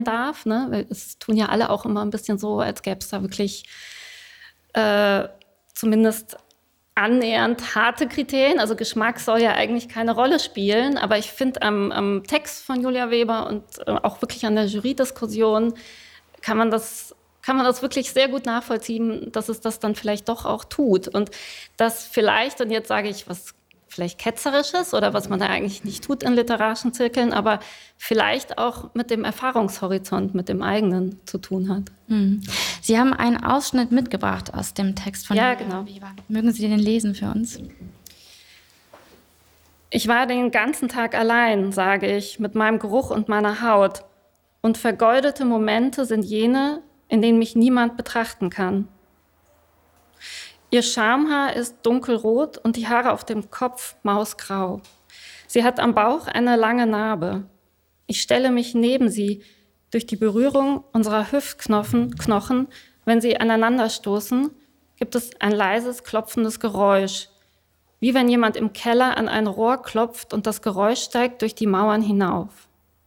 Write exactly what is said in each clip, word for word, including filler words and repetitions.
darf. Ne? Weil es tun ja alle auch immer ein bisschen so, als gäbe es da wirklich äh, zumindest annähernd harte Kriterien. Also Geschmack soll ja eigentlich keine Rolle spielen. Aber ich finde, am, am Text von Julia Weber und äh, auch wirklich an der Jury-Diskussion kann man das kann man das wirklich sehr gut nachvollziehen, dass es das dann vielleicht doch auch tut. Und das vielleicht, und jetzt sage ich was vielleicht Ketzerisches oder was man da eigentlich nicht tut in literarischen Zirkeln, aber vielleicht auch mit dem Erfahrungshorizont, mit dem eigenen zu tun hat. Mhm. Sie haben einen Ausschnitt mitgebracht aus dem Text von Ja, Julia genau. Weber. Mögen Sie den lesen für uns? Ich war den ganzen Tag allein, sage ich, mit meinem Geruch und meiner Haut. Und vergeudete Momente sind jene, in denen mich niemand betrachten kann. Ihr Schamhaar ist dunkelrot und die Haare auf dem Kopf mausgrau. Sie hat am Bauch eine lange Narbe. Ich stelle mich neben sie. Durch die Berührung unserer Hüftknochen, Knochen, wenn sie aneinanderstoßen, gibt es ein leises, klopfendes Geräusch. Wie wenn jemand im Keller an ein Rohr klopft und das Geräusch steigt durch die Mauern hinauf.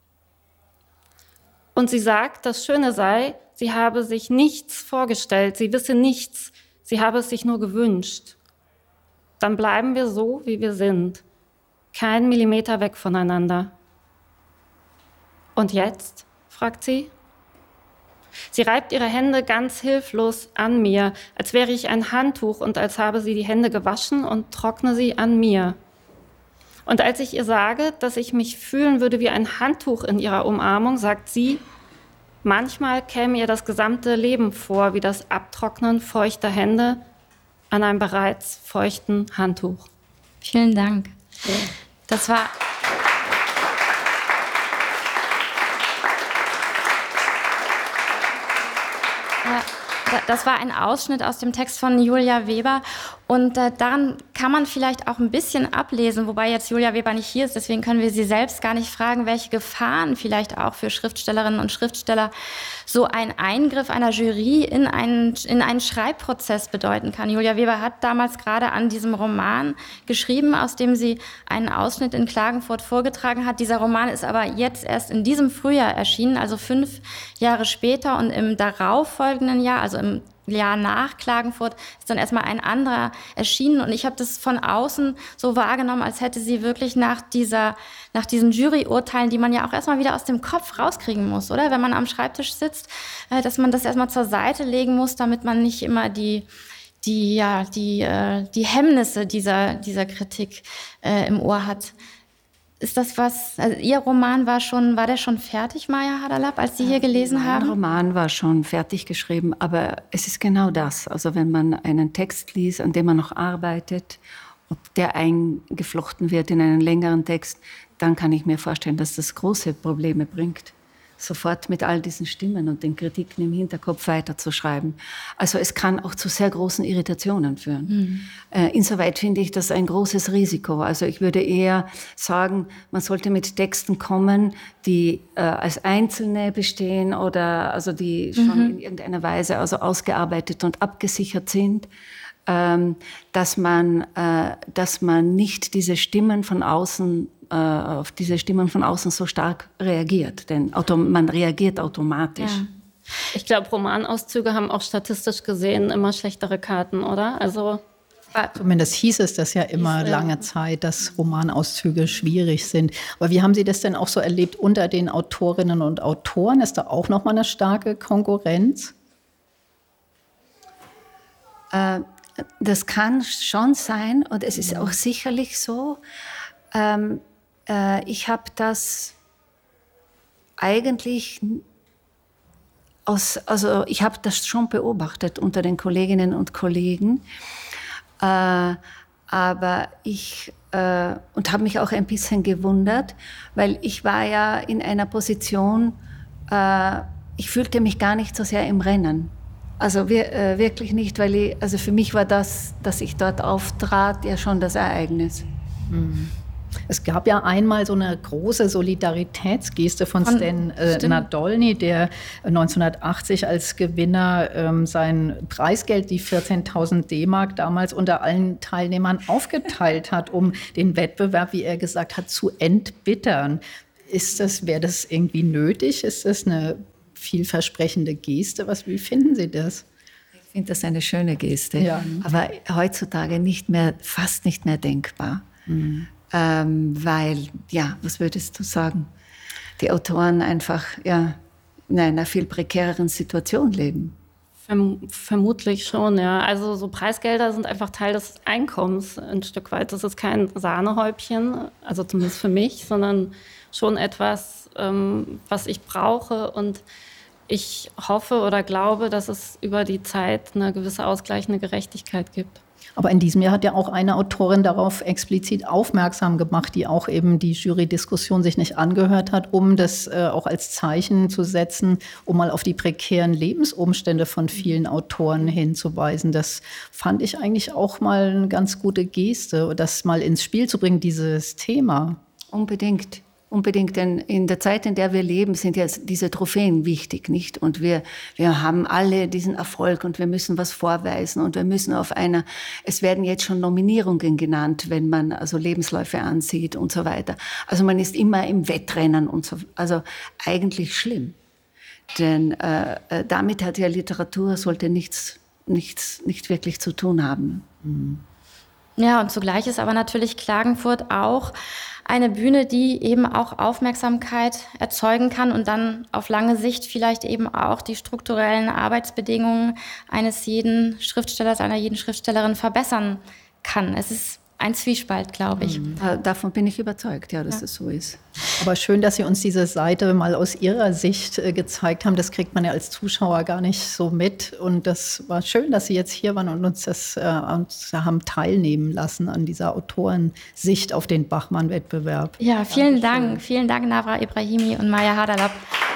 Und sie sagt, das Schöne sei, sie habe sich nichts vorgestellt, sie wisse nichts, sie habe es sich nur gewünscht. Dann bleiben wir so, wie wir sind, kein Millimeter weg voneinander. Und jetzt? Fragt sie. Sie reibt ihre Hände ganz hilflos an mir, als wäre ich ein Handtuch und als habe sie die Hände gewaschen und trockne sie an mir. Und als ich ihr sage, dass ich mich fühlen würde wie ein Handtuch in ihrer Umarmung, sagt sie, manchmal käme ihr das gesamte Leben vor, wie das Abtrocknen feuchter Hände an einem bereits feuchten Handtuch. Vielen Dank. Ja. Das war... Das war ein Ausschnitt aus dem Text von Julia Weber und äh, daran kann man vielleicht auch ein bisschen ablesen, wobei jetzt Julia Weber nicht hier ist, deswegen können wir sie selbst gar nicht fragen, welche Gefahren vielleicht auch für Schriftstellerinnen und Schriftsteller so ein Eingriff einer Jury in einen, in einen Schreibprozess bedeuten kann. Julia Weber hat damals gerade an diesem Roman geschrieben, aus dem sie einen Ausschnitt in Klagenfurt vorgetragen hat. Dieser Roman ist aber jetzt erst in diesem Frühjahr erschienen, also fünf Jahre später, und im darauffolgenden Jahr, also im Jahr nach Klagenfurt, ist dann erstmal ein anderer erschienen. Und ich habe das von außen so wahrgenommen, als hätte sie wirklich nach dieser, nach diesen Juryurteilen, die man ja auch erstmal wieder aus dem Kopf rauskriegen muss, oder? Wenn man am Schreibtisch sitzt, äh, dass man das erstmal zur Seite legen muss, damit man nicht immer die, die, ja, die, äh, die Hemmnisse dieser, dieser Kritik äh, im Ohr hat. Ist das was, also Ihr Roman war schon, war der schon fertig, Maya Hadalab, als Sie hier gelesen mein haben? Mein Roman war schon fertig geschrieben, aber es ist genau das. Also wenn man einen Text liest, an dem man noch arbeitet, ob der eingeflochten wird in einen längeren Text, dann kann ich mir vorstellen, dass das große Probleme bringt, sofort mit all diesen Stimmen und den Kritiken im Hinterkopf weiterzuschreiben. Also es kann auch zu sehr großen Irritationen führen. Mhm. Äh, insoweit finde ich das ein großes Risiko. Also ich würde eher sagen, man sollte mit Texten kommen, die äh, als Einzelne bestehen oder also die mhm. schon in irgendeiner Weise also ausgearbeitet und abgesichert sind. Ähm, dass man, äh, dass man nicht diese Stimmen von außen, äh, auf diese Stimmen von außen so stark reagiert, denn auto- man reagiert automatisch. Ja. Ich glaube, Romanauszüge haben auch statistisch gesehen immer schlechtere Karten, oder? Also zumindest hieß es das ja immer hieß, lange ja. Zeit, dass Romanauszüge schwierig sind. Aber wie haben Sie das denn auch so erlebt unter den Autorinnen und Autoren? Ist da auch noch mal eine starke Konkurrenz? Äh, Das kann schon sein und es ist auch sicherlich so. Ähm, äh, ich habe das eigentlich aus, also ich habe das schon beobachtet unter den Kolleginnen und Kollegen, äh, aber ich äh, und habe mich auch ein bisschen gewundert, weil ich war ja in einer Position, äh, ich fühlte mich gar nicht so sehr im Rennen. Also wir, äh, wirklich nicht, weil ich, also für mich war das, dass ich dort auftrat, ja schon das Ereignis. Mhm. Es gab ja einmal so eine große Solidaritätsgeste von Stan äh, Nadolny, der neunzehnhundertachtzig als Gewinner ähm, sein Preisgeld, die vierzehntausend D-Mark, damals unter allen Teilnehmern aufgeteilt hat, um den Wettbewerb, wie er gesagt hat, zu entbittern. ist das, wäre das irgendwie nötig? Ist das eine vielversprechende Geste? Was, wie finden Sie das? Ich finde das eine schöne Geste, ja. Aber heutzutage nicht mehr, fast nicht mehr denkbar. Mhm. Ähm, weil, ja, was würdest du sagen? Die Autoren einfach ja, in einer viel prekäreren Situation leben. Verm- vermutlich schon, ja. Also so Preisgelder sind einfach Teil des Einkommens ein Stück weit. Das ist kein Sahnehäubchen, also zumindest für mich, sondern schon etwas, ähm, was ich brauche. Und ich hoffe oder glaube, dass es über die Zeit eine gewisse ausgleichende Gerechtigkeit gibt. Aber in diesem Jahr hat ja auch eine Autorin darauf explizit aufmerksam gemacht, die auch eben die Jurydiskussion sich nicht angehört hat, um das äh, auch als Zeichen zu setzen, um mal auf die prekären Lebensumstände von vielen Autoren hinzuweisen. Das fand ich eigentlich auch mal eine ganz gute Geste, das mal ins Spiel zu bringen, dieses Thema. Unbedingt. Unbedingt, denn in der Zeit, in der wir leben, sind ja diese Trophäen wichtig, nicht? Und wir, wir haben alle diesen Erfolg und wir müssen was vorweisen und wir müssen auf einer, es werden jetzt schon Nominierungen genannt, wenn man also Lebensläufe ansieht und so weiter. Also man ist immer im Wettrennen und so, also eigentlich schlimm. Denn äh, damit hat ja Literatur, sollte nichts, nichts, nicht wirklich zu tun haben. Mhm. Ja, und zugleich ist aber natürlich Klagenfurt auch eine Bühne, die eben auch Aufmerksamkeit erzeugen kann und dann auf lange Sicht vielleicht eben auch die strukturellen Arbeitsbedingungen eines jeden Schriftstellers, einer jeden Schriftstellerin verbessern kann. Es ist ein Zwiespalt, glaube ich. Mhm. Davon bin ich überzeugt, ja, dass ja. das so ist. Aber schön, dass Sie uns diese Seite mal aus Ihrer Sicht äh, gezeigt haben. Das kriegt man ja als Zuschauer gar nicht so mit. Und das war schön, dass Sie jetzt hier waren und uns das äh, uns haben teilnehmen lassen an dieser Autorensicht auf den Bachmann-Wettbewerb. Ja, vielen Dankeschön. Dank. Vielen Dank, Navra Ibrahimi und Maya Hadalab.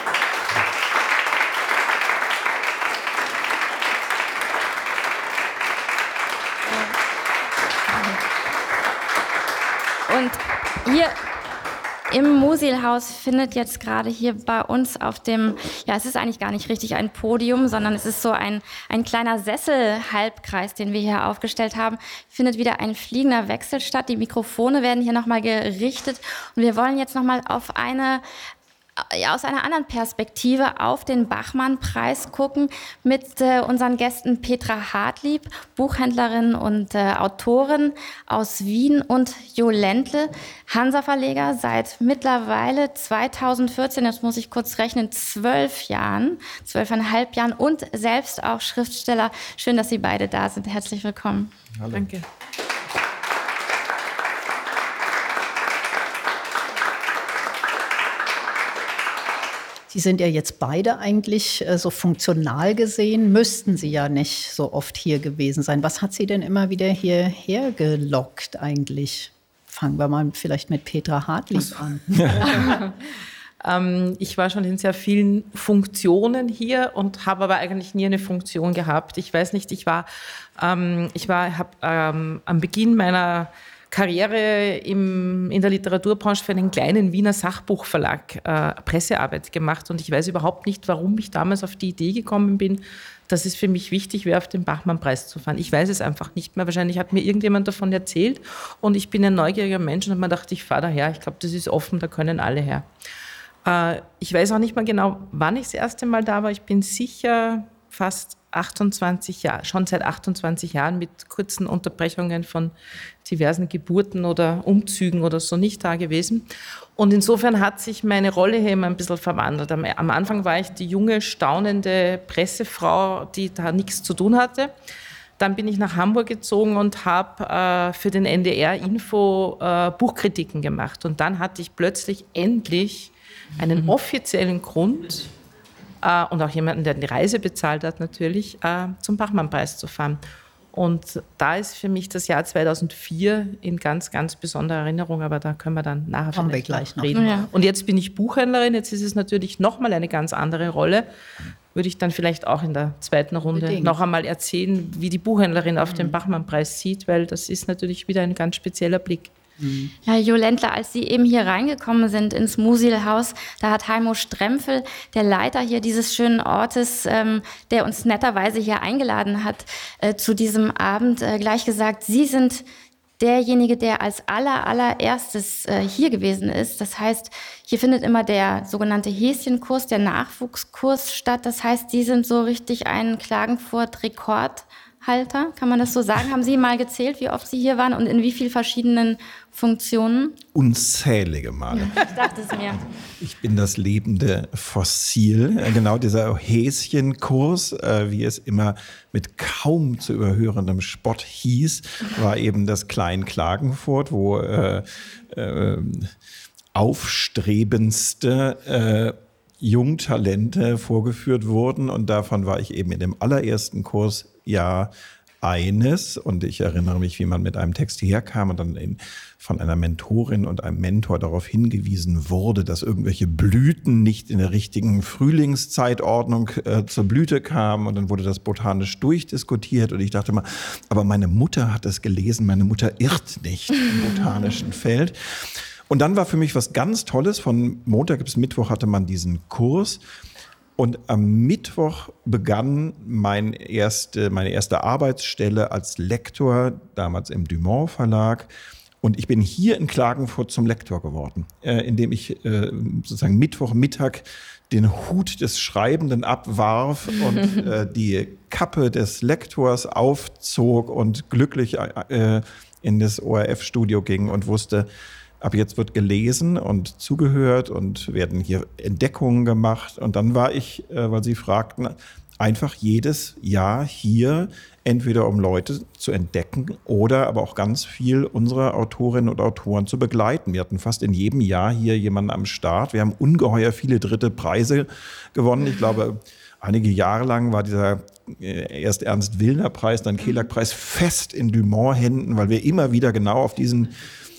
Und hier im Musilhaus findet jetzt gerade hier bei uns auf dem, ja, es ist eigentlich gar nicht richtig ein Podium, sondern es ist so ein, ein kleiner Sessel-Halbkreis, den wir hier aufgestellt haben, findet wieder ein fliegender Wechsel statt. Die Mikrofone werden hier nochmal gerichtet und wir wollen jetzt nochmal auf eine Ja, aus einer anderen Perspektive auf den Bachmann-Preis gucken mit äh, unseren Gästen Petra Hartlieb, Buchhändlerin und äh, Autorin aus Wien, und Jo Ländle, Hansa-Verleger seit mittlerweile zweitausendvierzehn, jetzt muss ich kurz rechnen, zwölf Jahren, zwölfeinhalb Jahren und selbst auch Schriftsteller. Schön, dass Sie beide da sind. Herzlich willkommen. Hallo. Danke. Sie sind ja jetzt beide eigentlich äh, so funktional gesehen, müssten Sie ja nicht so oft hier gewesen sein. Was hat Sie denn immer wieder hierher gelockt eigentlich? Fangen wir mal vielleicht mit Petra Hartlieb an. ähm, ich war schon in sehr vielen Funktionen hier und habe aber eigentlich nie eine Funktion gehabt. Ich weiß nicht, ich war, ähm, ich war, habe ähm, am Beginn meiner Karriere im, in der Literaturbranche für einen kleinen Wiener Sachbuchverlag äh, Pressearbeit gemacht. Und ich weiß überhaupt nicht, warum ich damals auf die Idee gekommen bin, dass es für mich wichtig wäre, auf den Bachmann-Preis zu fahren. Ich weiß es einfach nicht mehr. Wahrscheinlich hat mir irgendjemand davon erzählt. Und ich bin ein neugieriger Mensch und habe mir gedacht, ich fahre daher. Ich glaube, das ist offen, da können alle her. Äh, ich weiß auch nicht mehr genau, wann ich das erste Mal da war. Ich bin sicher fast achtundzwanzig Jahre, schon seit achtundzwanzig Jahren mit kurzen Unterbrechungen von diversen Geburten oder Umzügen oder so nicht da gewesen. Und insofern hat sich meine Rolle hier immer ein bisschen verwandelt. Am, am Anfang war ich die junge, staunende Pressefrau, die da nichts zu tun hatte. Dann bin ich nach Hamburg gezogen und habe äh, für den N D R-Info äh, Buchkritiken gemacht. Und dann hatte ich plötzlich endlich einen mhm. offiziellen Grund, Uh, und auch jemanden, der die Reise bezahlt hat, natürlich, uh, zum Bachmann-Preis zu fahren. Und da ist für mich das Jahr zweitausendvier in ganz, ganz besonderer Erinnerung, aber da können wir dann nachher Haben wir gleich noch reden. Ja. Und jetzt bin ich Buchhändlerin, jetzt ist es natürlich nochmal eine ganz andere Rolle. Würde ich dann vielleicht auch in der zweiten Runde Bedingt. noch einmal erzählen, wie die Buchhändlerin auf mhm. den Bachmann-Preis sieht, weil das ist natürlich wieder ein ganz spezieller Blick. Ja, Jo Ländle, als Sie eben hier reingekommen sind ins Musilhaus, da hat Heimo Strempfel, der Leiter hier dieses schönen Ortes, ähm, der uns netterweise hier eingeladen hat äh, zu diesem Abend, äh, gleich gesagt, Sie sind derjenige, der als aller, allererstes äh, hier gewesen ist. Das heißt, hier findet immer der sogenannte Häschenkurs, der Nachwuchskurs statt. Das heißt, Sie sind so richtig ein Klagenfurt-Rekordhalter, kann man das so sagen? Haben Sie mal gezählt, wie oft Sie hier waren und in wie vielen verschiedenen Funktionen? Unzählige Male. Ich dachte es mir. Ich bin das lebende Fossil. Genau dieser Häschenkurs, äh, wie es immer mit kaum zu überhörendem Spott hieß, war eben das Klein-Klagenfurt, wo äh, äh, aufstrebendste äh, Jungtalente vorgeführt wurden. Und davon war ich eben in dem allerersten Kursjahr eines. Und ich erinnere mich, wie man mit einem Text hierher kam und dann in, von einer Mentorin und einem Mentor darauf hingewiesen wurde, dass irgendwelche Blüten nicht in der richtigen Frühlingszeitordnung äh, zur Blüte kamen. Und dann wurde das botanisch durchdiskutiert. Und ich dachte mal, aber meine Mutter hat es gelesen, meine Mutter irrt nicht im botanischen Feld. Und dann war für mich was ganz Tolles. Von Montag bis Mittwoch hatte man diesen Kurs. Und am Mittwoch begann mein erste, meine erste Arbeitsstelle als Lektor, damals im Dumont Verlag. Und ich bin hier in Klagenfurt zum Lektor geworden, äh, indem ich äh, sozusagen Mittwochmittag den Hut des Schreibenden abwarf und äh, die Kappe des Lektors aufzog und glücklich äh, in das O R F-Studio ging und wusste, ab jetzt wird gelesen und zugehört und werden hier Entdeckungen gemacht. Und dann war ich, äh, weil Sie fragten, einfach jedes Jahr hier, entweder um Leute zu entdecken oder aber auch ganz viel unserer Autorinnen und Autoren zu begleiten. Wir hatten fast in jedem Jahr hier jemanden am Start. Wir haben ungeheuer viele dritte Preise gewonnen. Ich glaube, einige Jahre lang war dieser äh, erst Ernst-Willner-Preis, dann Kelag-Preis fest in Dumont-Händen, weil wir immer wieder genau auf diesen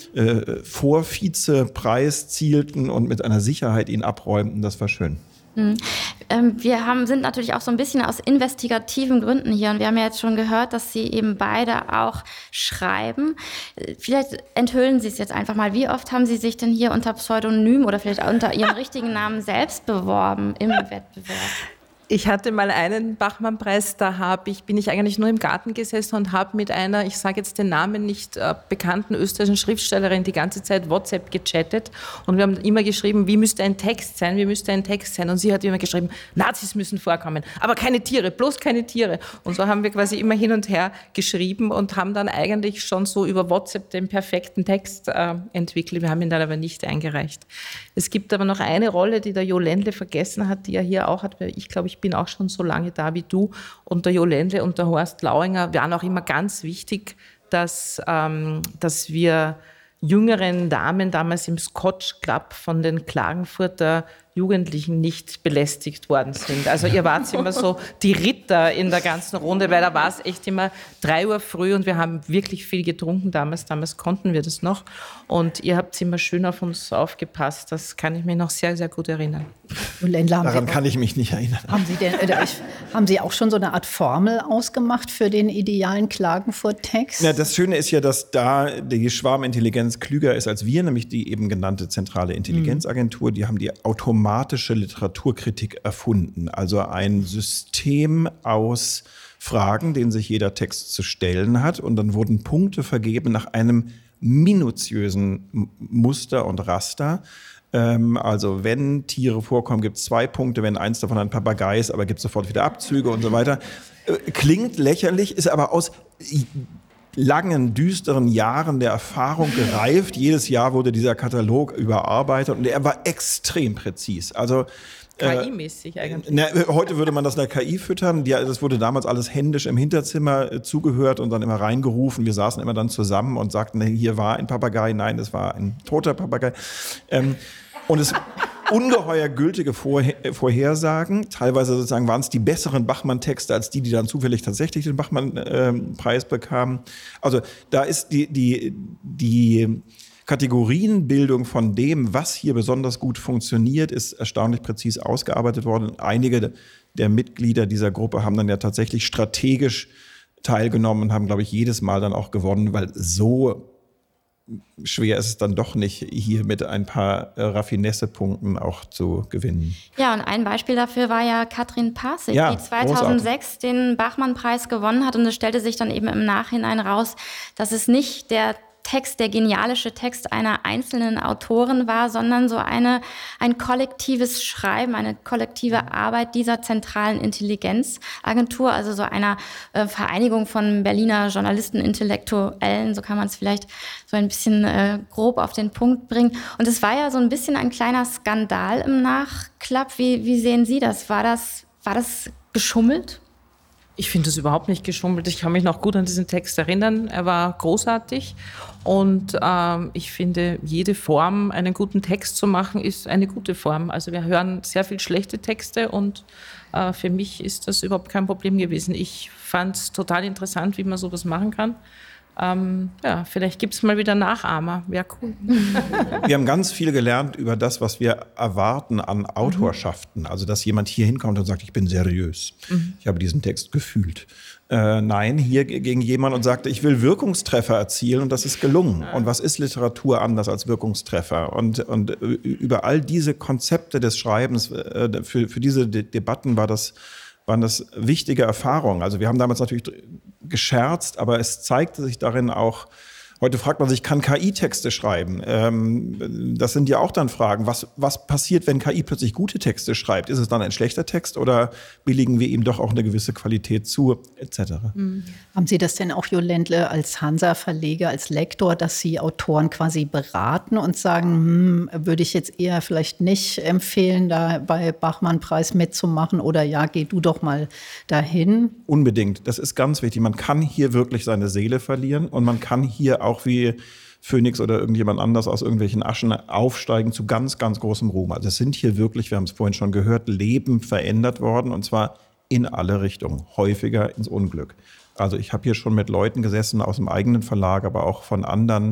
Äh, Vor-Vize-Preis zielten und mit einer Sicherheit ihn abräumten. Das war schön. Mhm. Ähm, wir haben, sind natürlich auch so ein bisschen aus investigativen Gründen hier und wir haben ja jetzt schon gehört, dass Sie eben beide auch schreiben. Vielleicht enthüllen Sie es jetzt einfach mal. Wie oft haben Sie sich denn hier unter Pseudonym oder vielleicht unter Ihrem richtigen Namen selbst beworben im Wettbewerb? Ich hatte mal einen Bachmann-Preis, da hab ich, bin ich eigentlich nur im Garten gesessen und habe mit einer, ich sage jetzt den Namen nicht, äh, bekannten österreichischen Schriftstellerin die ganze Zeit WhatsApp gechattet und wir haben immer geschrieben, wie müsste ein Text sein, wie müsste ein Text sein und sie hat immer geschrieben, Nazis müssen vorkommen, aber keine Tiere, bloß keine Tiere. Und so haben wir quasi immer hin und her geschrieben und haben dann eigentlich schon so über WhatsApp den perfekten Text äh, entwickelt. Wir haben ihn dann aber nicht eingereicht. Es gibt aber noch eine Rolle, die der Jo Ländle vergessen hat, die er hier auch hat, weil ich glaube, ich bin auch schon so lange da wie du. Und der Jo Ländle und der Horst Lauinger waren auch immer ganz wichtig, dass, ähm, dass wir jüngeren Damen damals im Scotch Club von den Klagenfurter Jugendlichen nicht belästigt worden sind. Also ihr wart immer so die Ritter in der ganzen Runde, weil da war es echt immer drei Uhr früh und wir haben wirklich viel getrunken damals. Damals konnten wir das noch. Und ihr habt immer schön auf uns aufgepasst. Das kann ich mir noch sehr, sehr gut erinnern. Ländler, Daran kann ich mich nicht erinnern. Haben Sie, denn, äh, haben Sie auch schon so eine Art Formel ausgemacht für den idealen Klagenfurt-Text? Ja, das Schöne ist ja, dass da die Schwarmintelligenz klüger ist als wir, nämlich die eben genannte Zentrale Intelligenzagentur. Die haben die automatische Literaturkritik erfunden. Also ein System aus Fragen, denen sich jeder Text zu stellen hat. Und dann wurden Punkte vergeben nach einem minutiösen Muster und Raster. Ähm, also wenn Tiere vorkommen, gibt es zwei Punkte, wenn eins davon ein Papagei ist, aber gibt es sofort wieder Abzüge und so weiter. Äh, klingt lächerlich, ist aber aus langen, düsteren Jahren der Erfahrung gereift. Jedes Jahr wurde dieser Katalog überarbeitet und er war extrem präzis. Also K I-mäßig eigentlich. Na, heute würde man das einer K I füttern. Die, das wurde damals alles händisch im Hinterzimmer äh, zugehört und dann immer reingerufen. Wir saßen immer dann zusammen und sagten, hier war ein Papagei, nein, das war ein toter Papagei. Ähm, und es ungeheuer gültige Vorher- Vorhersagen. Teilweise sozusagen waren es die besseren Bachmann-Texte als die, die dann zufällig tatsächlich den Bachmann-Preis äh, bekamen. Also da ist die, die, die Kategorienbildung von dem, was hier besonders gut funktioniert, ist erstaunlich präzis ausgearbeitet worden. Einige der Mitglieder dieser Gruppe haben dann ja tatsächlich strategisch teilgenommen und haben, glaube ich, jedes Mal dann auch gewonnen, weil so schwer ist es dann doch nicht, hier mit ein paar äh, Raffinesse-Punkten auch zu gewinnen. Ja, und ein Beispiel dafür war ja Katrin Pasek, ja, die zweitausendsechs großartig. Den Bachmann-Preis gewonnen hat. Und es stellte sich dann eben im Nachhinein raus, dass es nicht der Text, der genialische Text einer einzelnen Autorin war, sondern so eine, ein kollektives Schreiben, eine kollektive Arbeit dieser zentralen Intelligenzagentur, also so einer äh, Vereinigung von Berliner Journalisten, Intellektuellen, so kann man es vielleicht so ein bisschen äh, grob auf den Punkt bringen. Und es war ja so ein bisschen ein kleiner Skandal im Nachklapp. Wie, wie sehen Sie das? War das, war das geschummelt? Ich finde es überhaupt nicht geschummelt. Ich kann mich noch gut an diesen Text erinnern. Er war großartig. Und ähm, ich finde, jede Form, einen guten Text zu machen, ist eine gute Form. Also wir hören sehr viel schlechte Texte und äh, für mich ist das überhaupt kein Problem gewesen. Ich fand es total interessant, wie man sowas machen kann. Ähm, ja, vielleicht gibt es mal wieder Nachahmer. Wäre cool. Wir haben ganz viel gelernt über das, was wir erwarten an Autorschaften. Also, dass jemand hier hinkommt und sagt, ich bin seriös. Mhm. Ich habe diesen Text gefühlt. Äh, nein, hier ging jemand und sagte, ich will Wirkungstreffer erzielen und das ist gelungen. Und was ist Literatur anders als Wirkungstreffer? Und, und über all diese Konzepte des Schreibens, äh, für, für diese De- Debatten war das waren das wichtige Erfahrungen. Also wir haben damals natürlich gescherzt, aber es zeigte sich darin auch, heute fragt man sich, kann K I-Texte schreiben? Ähm, das sind ja auch dann Fragen, was, was passiert, wenn K I plötzlich gute Texte schreibt? Ist es dann ein schlechter Text oder billigen wir ihm doch auch eine gewisse Qualität zu, et cetera? Mhm. Haben Sie das denn auch, Jo Ländle, als Hansa-Verleger, als Lektor, dass Sie Autoren quasi beraten und sagen, hm, würde ich jetzt eher vielleicht nicht empfehlen, da bei Bachmann-Preis mitzumachen oder ja, geh du doch mal dahin? Unbedingt, das ist ganz wichtig. Man kann hier wirklich seine Seele verlieren und man kann hier auch auch wie Phoenix oder irgendjemand anders aus irgendwelchen Aschen aufsteigen zu ganz, ganz großem Ruhm. Also es sind hier wirklich, wir haben es vorhin schon gehört, Leben verändert worden und zwar in alle Richtungen, häufiger ins Unglück. Also ich habe hier schon mit Leuten gesessen aus dem eigenen Verlag, aber auch von anderen,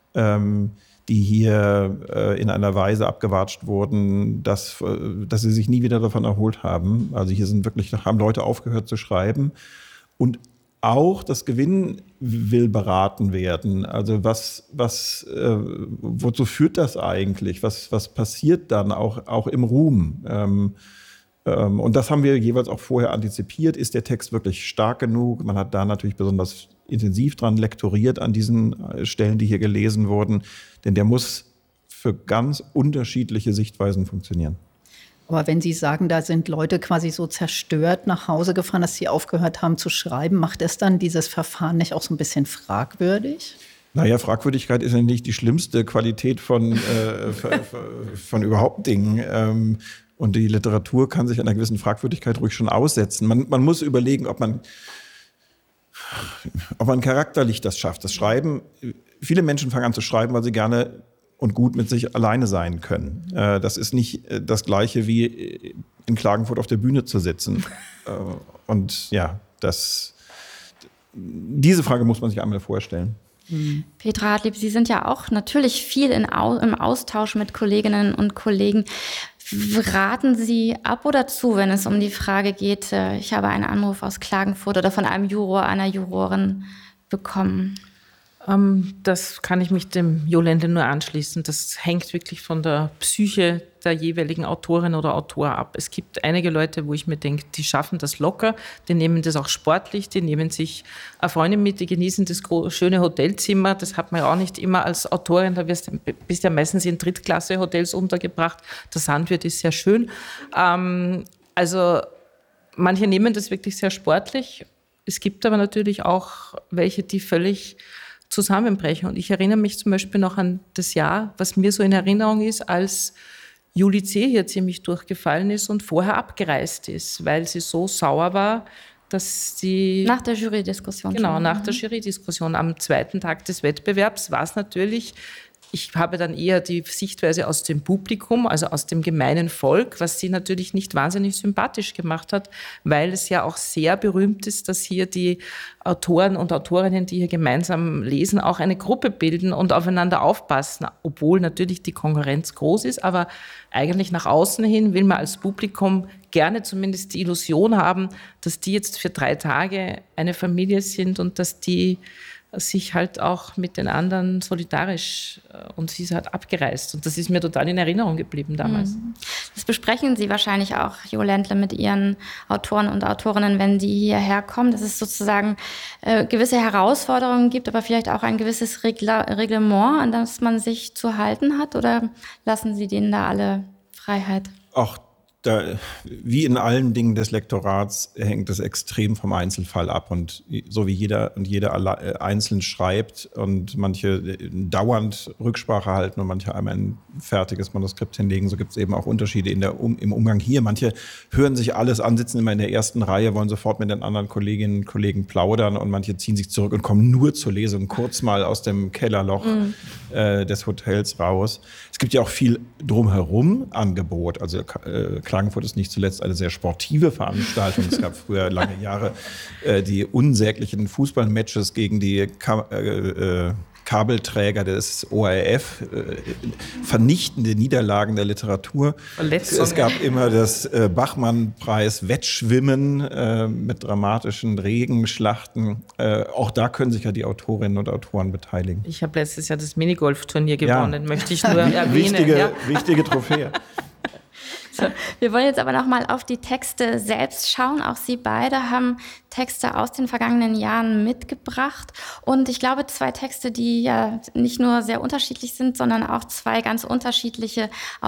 ähm, die hier äh, in einer Weise abgewatscht wurden, dass, äh, dass sie sich nie wieder davon erholt haben. Also hier sind wirklich, haben Leute aufgehört zu schreiben und auch das Gewinn will beraten werden. Also was, was, äh, wozu führt das eigentlich? Was, was passiert dann auch, auch im Ruhm? Ähm, ähm, und das haben wir jeweils auch vorher antizipiert. Ist der Text wirklich stark genug? Man hat da natürlich besonders intensiv dran lektoriert an diesen Stellen, die hier gelesen wurden. Denn der muss für ganz unterschiedliche Sichtweisen funktionieren. Aber wenn Sie sagen, da sind Leute quasi so zerstört nach Hause gefahren, dass sie aufgehört haben zu schreiben, macht es dann dieses Verfahren nicht auch so ein bisschen fragwürdig? Naja, Fragwürdigkeit ist ja nicht die schlimmste Qualität von, äh, von überhaupt Dingen. Ähm, und die Literatur kann sich einer gewissen Fragwürdigkeit ruhig schon aussetzen. Man, man muss überlegen, ob man, ob man charakterlich das schafft. Das Schreiben, viele Menschen fangen an zu schreiben, weil sie gerne und gut mit sich alleine sein können. Äh, das ist nicht äh, das Gleiche wie in Klagenfurt auf der Bühne zu sitzen. äh, und ja, das, diese Frage muss man sich einmal vorstellen. Mhm. Petra Hartlieb, Sie sind ja auch natürlich viel in, im Austausch mit Kolleginnen und Kollegen. Raten Sie ab oder zu, wenn es um die Frage geht, äh, ich habe einen Anruf aus Klagenfurt oder von einem Juror, einer Jurorin bekommen? Das kann ich mich dem Jo Ländle nur anschließen. Das hängt wirklich von der Psyche der jeweiligen Autorin oder Autor ab. Es gibt einige Leute, wo ich mir denke, die schaffen das locker, die nehmen das auch sportlich, die nehmen sich eine Freundin mit, die genießen das schöne Hotelzimmer. Das hat man ja auch nicht immer als Autorin, da bist du ja meistens in Drittklasse-Hotels untergebracht. Der Sandwirt ist sehr schön. Also manche nehmen das wirklich sehr sportlich. Es gibt aber natürlich auch welche, die völlig zusammenbrechen. Und ich erinnere mich zum Beispiel noch an das Jahr, was mir so in Erinnerung ist, als Julie C. hier ziemlich durchgefallen ist und vorher abgereist ist, weil sie so sauer war, dass sie... Nach der Jury-Diskussion. Genau, nach der Jury-Diskussion. Am zweiten Tag des Wettbewerbs war es natürlich... Ich habe dann eher die Sichtweise aus dem Publikum, also aus dem gemeinen Volk, was sie natürlich nicht wahnsinnig sympathisch gemacht hat, weil es ja auch sehr berühmt ist, dass hier die Autoren und Autorinnen, die hier gemeinsam lesen, auch eine Gruppe bilden und aufeinander aufpassen, obwohl natürlich die Konkurrenz groß ist, aber eigentlich nach außen hin will man als Publikum gerne zumindest die Illusion haben, dass die jetzt für drei Tage eine Familie sind und dass die sich halt auch mit den anderen solidarisch und sie ist halt abgereist. Und das ist mir total in Erinnerung geblieben damals. Das besprechen Sie wahrscheinlich auch, Jo Ländle, mit Ihren Autoren und Autorinnen, wenn die hierher kommen, dass es sozusagen äh, gewisse Herausforderungen gibt, aber vielleicht auch ein gewisses Regla- Reglement, an das man sich zu halten hat? Oder lassen Sie denen da alle Freiheit? Auch da, wie in allen Dingen des Lektorats hängt es extrem vom Einzelfall ab. Und so wie jeder und jeder alle, einzeln schreibt und manche dauernd Rücksprache halten und manche einmal ein fertiges Manuskript hinlegen, so gibt es eben auch Unterschiede in der, um, im Umgang hier. Manche hören sich alles an, sitzen immer in der ersten Reihe, wollen sofort mit den anderen Kolleginnen und Kollegen plaudern und manche ziehen sich zurück und kommen nur zur Lesung, kurz mal aus dem Kellerloch mhm. äh, des Hotels raus. Es gibt ja auch viel drumherum Angebot, also äh, Klagenfurt ist nicht zuletzt eine sehr sportive Veranstaltung. Es gab früher lange Jahre äh, die unsäglichen Fußballmatches gegen die Ka- äh, äh, Kabelträger des O R F, äh, vernichtende Niederlagen der Literatur. Verletzung. Es gab immer das äh, Bachmann-Preis Wettschwimmen äh, mit dramatischen Regenschlachten. Äh, auch da können sich ja die Autorinnen und Autoren beteiligen. Ich habe letztes Jahr das Minigolf-Turnier gewonnen, ja. Möchte ich nur erwähnen. Wichtige, ja. wichtige Trophäe. So, wir wollen jetzt aber noch mal auf die Texte selbst schauen. Auch Sie beide haben Texte aus den vergangenen Jahren mitgebracht. Und ich glaube, zwei Texte, die ja nicht nur sehr unterschiedlich sind, sondern auch zwei ganz unterschiedliche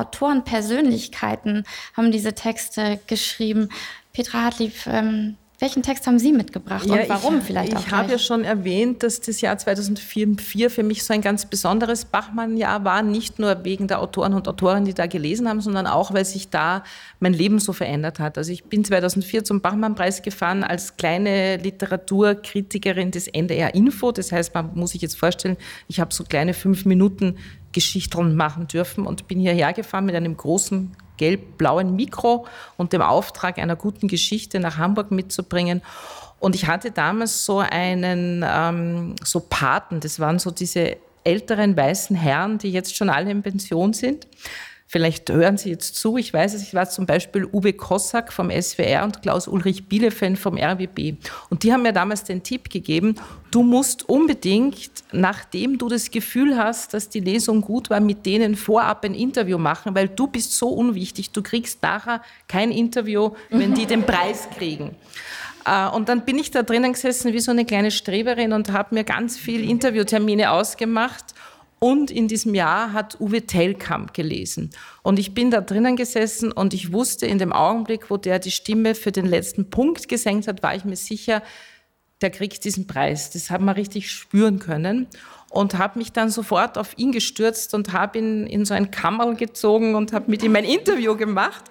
Autorenpersönlichkeiten haben diese Texte geschrieben. Petra Hartlieb, ähm, welchen Text haben Sie mitgebracht und ja, warum ich, vielleicht auch Ich habe ja schon erwähnt, dass das Jahr zweitausendvier für mich so ein ganz besonderes Bachmann-Jahr war, nicht nur wegen der Autoren und Autorinnen, die da gelesen haben, sondern auch, weil sich da mein Leben so verändert hat. Also ich bin zweitausendvier zum Bachmann-Preis gefahren als kleine Literaturkritikerin des N D R Info. Das heißt, man muss sich jetzt vorstellen, ich habe so kleine fünf Minuten Geschichten machen dürfen und bin hierher gefahren mit einem großen gelb-blauen Mikro und dem Auftrag, einer guten Geschichte nach Hamburg mitzubringen. Und ich hatte damals so einen, ähm, so Paten, das waren so diese älteren weißen Herren, die jetzt schon alle in Pension sind. Vielleicht hören Sie jetzt zu, ich weiß es, ich war zum Beispiel Uwe Kossack vom S W R und Klaus-Ulrich Bielefeld vom R B B. Und die haben mir damals den Tipp gegeben, du musst unbedingt, nachdem du das Gefühl hast, dass die Lesung gut war, mit denen vorab ein Interview machen, weil du bist so unwichtig, du kriegst nachher kein Interview, wenn die den Preis kriegen. Und dann bin ich da drinnen gesessen wie so eine kleine Streberin und habe mir ganz viele Interviewtermine ausgemacht. Und in diesem Jahr hat Uwe Tellkamp gelesen. Und ich bin da drinnen gesessen und ich wusste in dem Augenblick, wo der die Stimme für den letzten Punkt gesenkt hat, war ich mir sicher, der kriegt diesen Preis. Das haben wir richtig spüren können. Und habe mich dann sofort auf ihn gestürzt und habe ihn in so ein Kammerl gezogen und habe mit ihm ein Interview gemacht.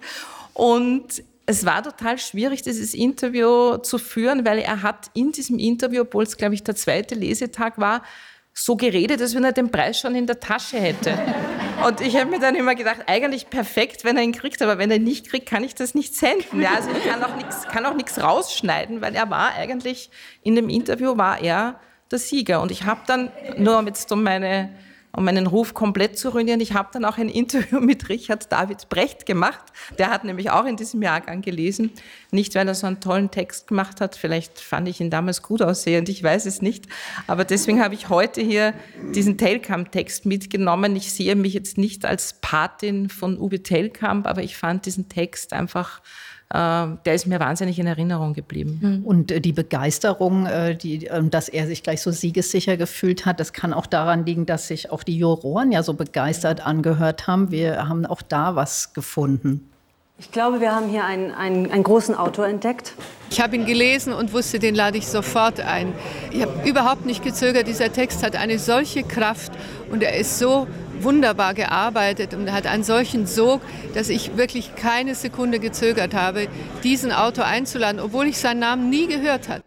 Und es war total schwierig, dieses Interview zu führen, weil er hat in diesem Interview, obwohl es, glaube ich, der zweite Lesetag war, so geredet, als wenn er den Preis schon in der Tasche hätte. Und ich habe mir dann immer gedacht, eigentlich perfekt, wenn er ihn kriegt, aber wenn er ihn nicht kriegt, kann ich das nicht senden. Ja, also ich kann auch nichts, kann auch nichts rausschneiden, weil er war eigentlich, in dem Interview war er der Sieger. Und ich habe dann, nur jetzt um meine um meinen Ruf komplett zu ruinieren. Ich habe dann auch ein Interview mit Richard David Brecht gemacht. Der hat nämlich auch in diesem Jahrgang gelesen. Nicht, weil er so einen tollen Text gemacht hat. Vielleicht fand ich ihn damals gut aussehend, ich weiß es nicht. Aber deswegen habe ich heute hier diesen Tellkamp-Text mitgenommen. Ich sehe mich jetzt nicht als Patin von Uwe Tellkamp, aber ich fand diesen Text einfach, der ist mir wahnsinnig in Erinnerung geblieben. Und die Begeisterung, die, dass er sich gleich so siegessicher gefühlt hat, das kann auch daran liegen, dass sich auch die Juroren ja so begeistert angehört haben. Wir haben auch da was gefunden. Ich glaube, wir haben hier einen, einen, einen großen Autor entdeckt. Ich habe ihn gelesen und wusste, den lade ich sofort ein. Ich habe überhaupt nicht gezögert. Dieser Text hat eine solche Kraft und er ist so wunderbar gearbeitet und hat einen solchen Sog, dass ich wirklich keine Sekunde gezögert habe, diesen Autor einzuladen, obwohl ich seinen Namen nie gehört habe.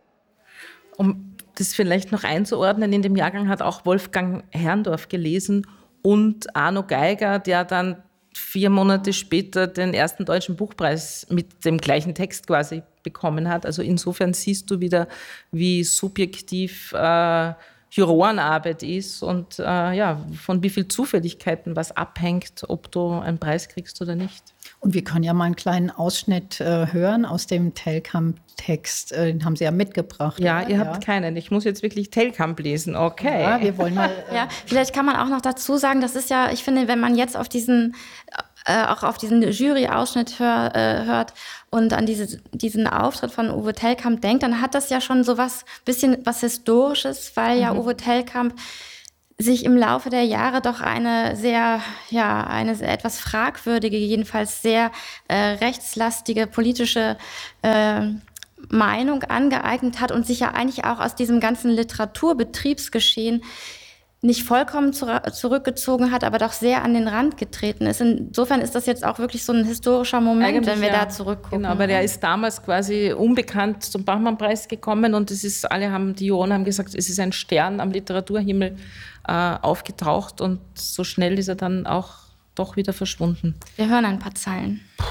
Um das vielleicht noch einzuordnen, in dem Jahrgang hat auch Wolfgang Herrndorf gelesen und Arno Geiger, der dann vier Monate später den ersten deutschen Buchpreis mit dem gleichen Text quasi bekommen hat. Also insofern siehst du wieder, wie subjektiv äh, Jurorenarbeit ist und äh, ja, von wie viel Zufälligkeiten was abhängt, ob du einen Preis kriegst oder nicht. Und wir können ja mal einen kleinen Ausschnitt äh, hören aus dem Telkamp-Text. Äh, den haben Sie ja mitgebracht. Ja, oder? ihr habt ja. keinen. Ich muss jetzt wirklich Telkamp lesen. Okay. Ja, wir wollen mal. Äh ja, vielleicht kann man auch noch dazu sagen, das ist ja, ich finde, wenn man jetzt auf diesen äh, auch auf diesen Jury-Ausschnitt hör, äh, hört und an diese, diesen Auftritt von Uwe Telkamp denkt, dann hat das ja schon so was bisschen was Historisches, weil ja mhm. Uwe Telkamp sich im Laufe der Jahre doch eine sehr, ja, eine sehr, etwas fragwürdige, jedenfalls sehr äh, rechtslastige politische äh, Meinung angeeignet hat und sich ja eigentlich auch aus diesem ganzen Literaturbetriebsgeschehen nicht vollkommen zu, zurückgezogen hat, aber doch sehr an den Rand getreten ist. Insofern ist das jetzt auch wirklich so ein historischer Moment, Eigentlich wenn wir ja, da zurückgucken. Genau, aber der ist damals quasi unbekannt zum Bachmann-Preis gekommen und es ist, alle haben, die Juroren haben gesagt, es ist ein Stern am Literaturhimmel äh, aufgetaucht und so schnell ist er dann auch doch wieder verschwunden. Wir hören ein paar Zeilen. Puh.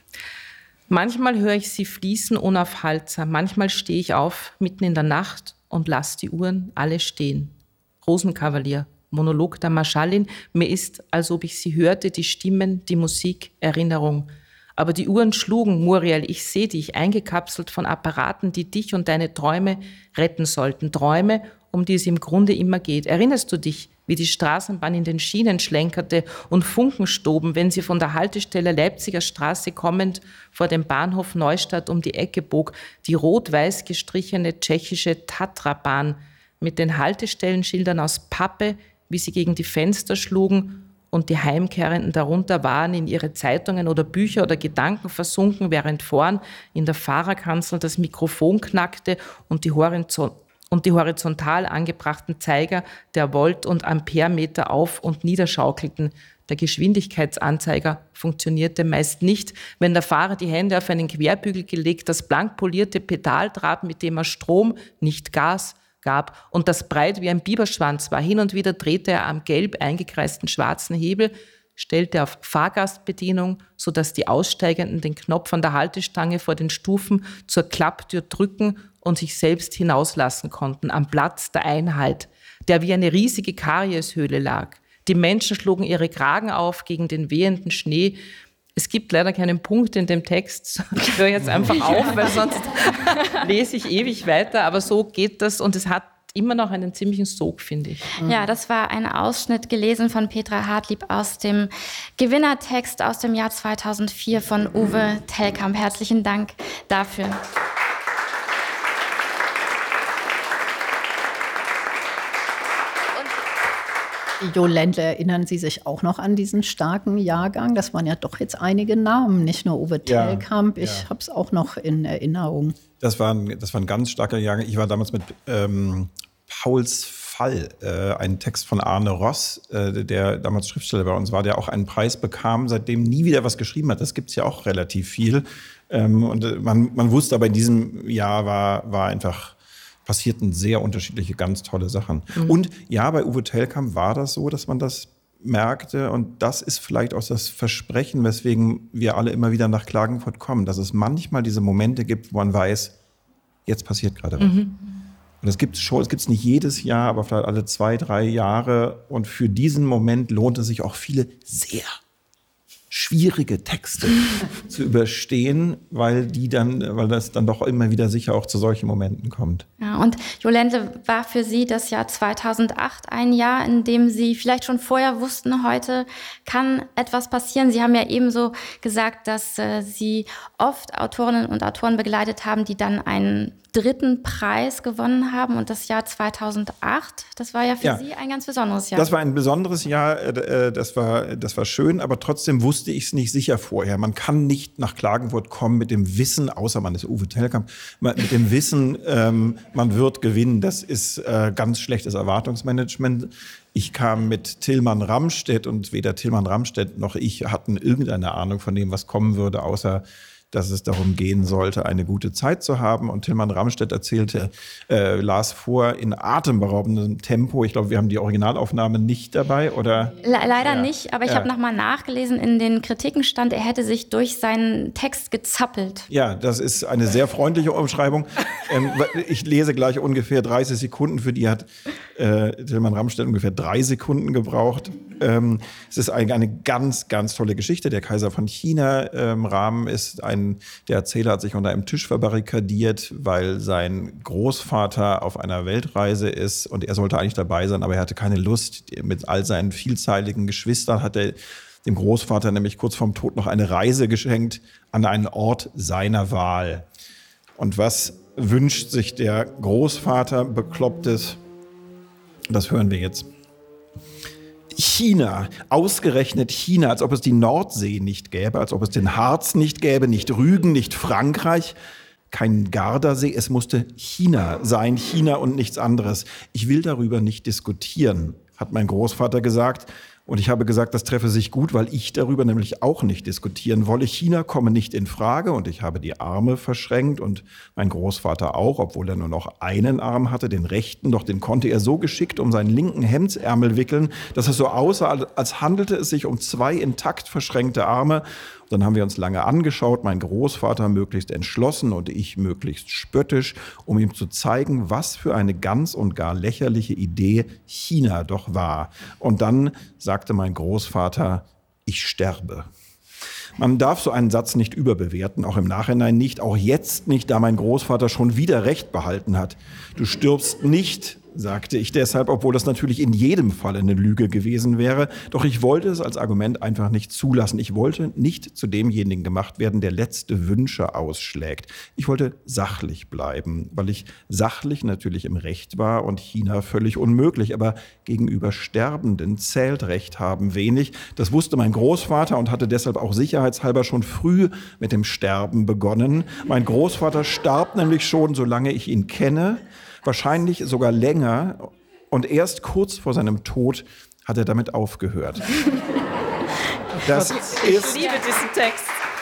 Manchmal höre ich sie fließen unaufhaltsam, manchmal stehe ich auf mitten in der Nacht und lasse die Uhren alle stehen. Rosenkavalier, Monolog der Marschallin. Mir ist, als ob ich sie hörte, die Stimmen, die Musik, Erinnerung. Aber die Uhren schlugen, Muriel, ich sehe dich, eingekapselt von Apparaten, die dich und deine Träume retten sollten. Träume, um die es im Grunde immer geht. Erinnerst du dich, wie die Straßenbahn in den Schienen schlenkerte und Funken stoben, wenn sie von der Haltestelle Leipziger Straße kommend vor dem Bahnhof Neustadt um die Ecke bog, die rot-weiß gestrichene tschechische Tatra-Bahn mit den Haltestellenschildern aus Pappe, wie sie gegen die Fenster schlugen und die Heimkehrenden darunter waren in ihre Zeitungen oder Bücher oder Gedanken versunken, während vorn in der Fahrerkanzel das Mikrofon knackte und die, Horizont- und die horizontal angebrachten Zeiger der Volt- und Amperemeter auf- und niederschaukelten. Der Geschwindigkeitsanzeiger funktionierte meist nicht, wenn der Fahrer die Hände auf einen Querbügel gelegt, das blank polierte Pedal traf, mit dem er Strom, nicht Gas, gab und das breit wie ein Biberschwanz war. Hin und wieder drehte er am gelb eingekreisten schwarzen Hebel, stellte auf Fahrgastbedienung, sodass die Aussteigenden den Knopf an der Haltestange vor den Stufen zur Klapptür drücken und sich selbst hinauslassen konnten, am Platz der Einheit, der wie eine riesige Karieshöhle lag. Die Menschen schlugen ihre Kragen auf gegen den wehenden Schnee. Es gibt leider keinen Punkt in dem Text. Ich höre jetzt einfach auf, weil sonst lese ich ewig weiter. Aber so geht das und es hat immer noch einen ziemlichen Sog, finde ich. Ja, das war ein Ausschnitt gelesen von Petra Hartlieb aus dem Gewinnertext aus dem Jahr zweitausendvier von Uwe Telkamp. Herzlichen Dank dafür. Jo Ländle, erinnern Sie sich auch noch an diesen starken Jahrgang? Das waren ja doch jetzt einige Namen, nicht nur Uwe Telkamp. Ja, ich ja. habe es auch noch in Erinnerung. Das war ein, das war ein ganz starker Jahrgang. Ich war damals mit ähm, Pauls Fall, äh, ein Text von Arne Ross, äh, der damals Schriftsteller bei uns war, der auch einen Preis bekam, seitdem nie wieder was geschrieben hat. Das gibt es ja auch relativ viel. Ähm, und man, man wusste aber, in diesem Jahr war, war einfach... passierten sehr unterschiedliche, ganz tolle Sachen. Mhm. Und ja, bei Uwe Telkamp war das so, dass man das merkte. Und das ist vielleicht auch das Versprechen, weswegen wir alle immer wieder nach Klagenfurt kommen, dass es manchmal diese Momente gibt, wo man weiß, jetzt passiert gerade was. Mhm. Und das gibt es schon, es gibt es nicht jedes Jahr, aber vielleicht alle zwei, drei Jahre. Und für diesen Moment lohnt es sich auch, viele sehr schwierige Texte zu überstehen, weil die dann, weil das dann doch immer wieder sicher auch zu solchen Momenten kommt. Ja, und Jo Ländle, war für Sie das Jahr zweitausendacht ein Jahr, in dem Sie vielleicht schon vorher wussten, heute kann etwas passieren. Sie haben ja ebenso gesagt, dass äh, Sie oft Autorinnen und Autoren begleitet haben, die dann einen dritten Preis gewonnen haben. Und das Jahr zweitausendacht, das war ja für ja. Sie ein ganz besonderes Jahr. Das war ein besonderes Jahr, das war, das war schön, aber trotzdem wusste ich es nicht sicher vorher. Man kann nicht nach Klagenfurt kommen mit dem Wissen, außer man ist Uwe Telkamp, mit dem Wissen, ähm, man wird gewinnen. Das ist äh, ganz schlechtes Erwartungsmanagement. Ich kam mit Tilman Ramstedt und weder Tilman Ramstedt noch ich hatten irgendeine Ahnung von dem, was kommen würde, außer dass es darum gehen sollte, eine gute Zeit zu haben. Und Tilman Ramstedt erzählte, äh, las vor in atemberaubendem Tempo. Ich glaube, wir haben die Originalaufnahme nicht dabei, oder? Le- leider ja. nicht, aber ich ja. habe nochmal nachgelesen, in den Kritiken stand, er hätte sich durch seinen Text gezappelt. Ja, das ist eine sehr freundliche Umschreibung. ähm, ich lese gleich ungefähr dreißig Sekunden, für die hat Äh, Tilman Ramstedt ungefähr drei Sekunden gebraucht. Ähm, es ist eine, eine ganz, ganz tolle Geschichte. Der Kaiser von China, ähm, Rahmen ist ein, der Erzähler hat sich unter einem Tisch verbarrikadiert, weil sein Großvater auf einer Weltreise ist und er sollte eigentlich dabei sein, aber er hatte keine Lust. Mit all seinen vielzeiligen Geschwistern hat er dem Großvater nämlich kurz vorm Tod noch eine Reise geschenkt an einen Ort seiner Wahl. Und was wünscht sich der Großvater Beklopptes? Das hören wir jetzt. China, ausgerechnet China, als ob es die Nordsee nicht gäbe, als ob es den Harz nicht gäbe, nicht Rügen, nicht Frankreich, kein Gardasee, es musste China sein, China und nichts anderes. Ich will darüber nicht diskutieren, hat mein Großvater gesagt. Und ich habe gesagt, das treffe sich gut, weil ich darüber nämlich auch nicht diskutieren wolle. China komme nicht in Frage und ich habe die Arme verschränkt und mein Großvater auch, obwohl er nur noch einen Arm hatte, den rechten, doch den konnte er so geschickt um seinen linken Hemdsärmel wickeln, dass es so aussah, als handelte es sich um zwei intakt verschränkte Arme. Dann haben wir uns lange angeschaut, mein Großvater möglichst entschlossen und ich möglichst spöttisch, um ihm zu zeigen, was für eine ganz und gar lächerliche Idee China doch war. Und dann sagte mein Großvater, ich sterbe. Man darf so einen Satz nicht überbewerten, auch im Nachhinein nicht, auch jetzt nicht, da mein Großvater schon wieder Recht behalten hat. Du stirbst nicht, sagte ich deshalb, obwohl das natürlich in jedem Fall eine Lüge gewesen wäre. Doch ich wollte es als Argument einfach nicht zulassen. Ich wollte nicht zu demjenigen gemacht werden, der letzte Wünsche ausschlägt. Ich wollte sachlich bleiben, weil ich sachlich natürlich im Recht war und China völlig unmöglich. Aber gegenüber Sterbenden zählt Recht haben wenig. Das wusste mein Großvater und hatte deshalb auch sicherheitshalber schon früh mit dem Sterben begonnen. Mein Großvater starb nämlich schon, solange ich ihn kenne, wahrscheinlich sogar länger. Und erst kurz vor seinem Tod hat er damit aufgehört. Das ich ist liebe diesen Text.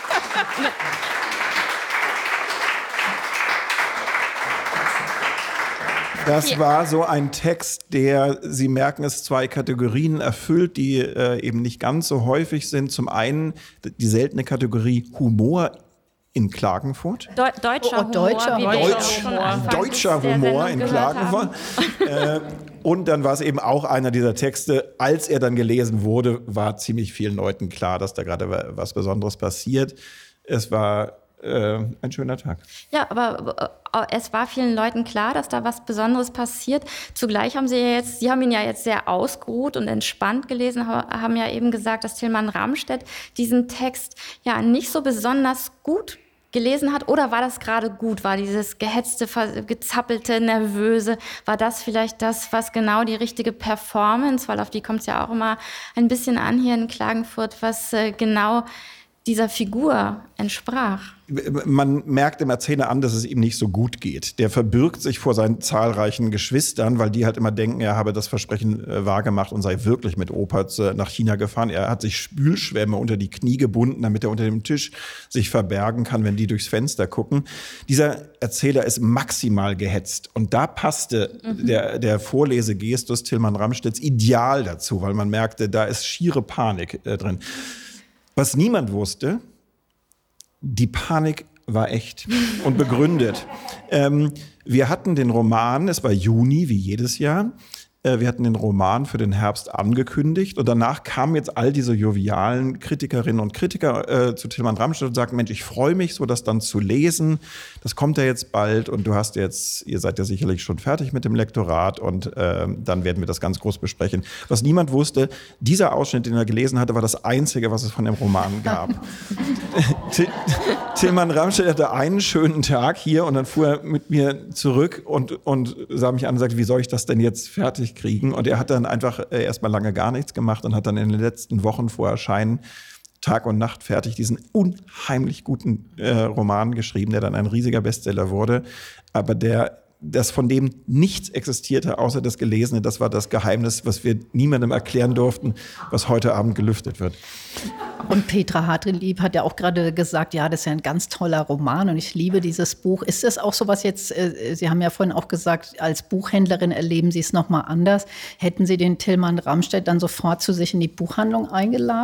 Das war so ein Text, der, Sie merken es, zwei Kategorien erfüllt, die äh, eben nicht ganz so häufig sind. Zum einen die seltene Kategorie Humor in Klagenfurt. Deu deutscher Oh, deutscher Humor. Humor. wie wir Deutsch, schon anfangs deutscher der Humor Sendung in gehört Klagenfurt. haben. äh, und dann war es eben auch einer dieser Texte, als er dann gelesen wurde, war ziemlich vielen Leuten klar, dass da gerade was Besonderes passiert. Es war äh, ein schöner Tag. Ja, aber äh, es war vielen Leuten klar, dass da was Besonderes passiert. Zugleich haben Sie ja jetzt, Sie haben ihn ja jetzt sehr ausgeruht und entspannt gelesen, haben ja eben gesagt, dass Tilman Ramstedt diesen Text ja nicht so besonders gut gelesen hat, oder war das gerade gut? War dieses gehetzte, gezappelte, nervöse, war das vielleicht das, was genau die richtige Performance, weil auf die kommt es ja auch immer ein bisschen an hier in Klagenfurt, was äh, genau dieser Figur entsprach? Man merkt dem Erzähler an, dass es ihm nicht so gut geht. Der verbirgt sich vor seinen zahlreichen Geschwistern, weil die halt immer denken, er habe das Versprechen äh, wahrgemacht und sei wirklich mit Opa äh, nach China gefahren. Er hat sich Spülschwämme unter die Knie gebunden, damit er unter dem Tisch sich verbergen kann, wenn die durchs Fenster gucken. Dieser Erzähler ist maximal gehetzt. Und da passte mhm. der, der Vorlesegestus Tilman Ramstedts ideal dazu, weil man merkte, da ist schiere Panik äh, drin. Was niemand wusste, die Panik war echt und begründet. ähm, wir hatten den Roman, es war Juni, wie jedes Jahr, äh, wir hatten den Roman für den Herbst angekündigt und danach kamen jetzt all diese jovialen Kritikerinnen und Kritiker äh, zu Tilman Ramstedt und sagten, Mensch, ich freue mich so, das dann zu lesen. Das kommt ja jetzt bald und du hast jetzt, ihr seid ja sicherlich schon fertig mit dem Lektorat und äh, dann werden wir das ganz groß besprechen. Was niemand wusste, dieser Ausschnitt, den er gelesen hatte, war das Einzige, was es von dem Roman gab. Tilman Ramstedt hatte einen schönen Tag hier und dann fuhr er mit mir zurück und, und sah mich an und sagte, wie soll ich das denn jetzt fertig kriegen? Und er hat dann einfach äh, erstmal lange gar nichts gemacht und hat dann in den letzten Wochen vor Erscheinen Tag und Nacht fertig diesen unheimlich guten äh, Roman geschrieben, der dann ein riesiger Bestseller wurde, aber der das von dem nichts existierte, außer das Gelesene. Das war das Geheimnis, was wir niemandem erklären durften, was heute Abend gelüftet wird. Und Petra Hartwig hat ja auch gerade gesagt, ja, das ist ja ein ganz toller Roman und ich liebe dieses Buch. Ist das auch so was jetzt, äh, Sie haben ja vorhin auch gesagt, als Buchhändlerin erleben Sie es nochmal anders. Hätten Sie den Tilman Ramstedt dann sofort zu sich in die Buchhandlung eingeladen?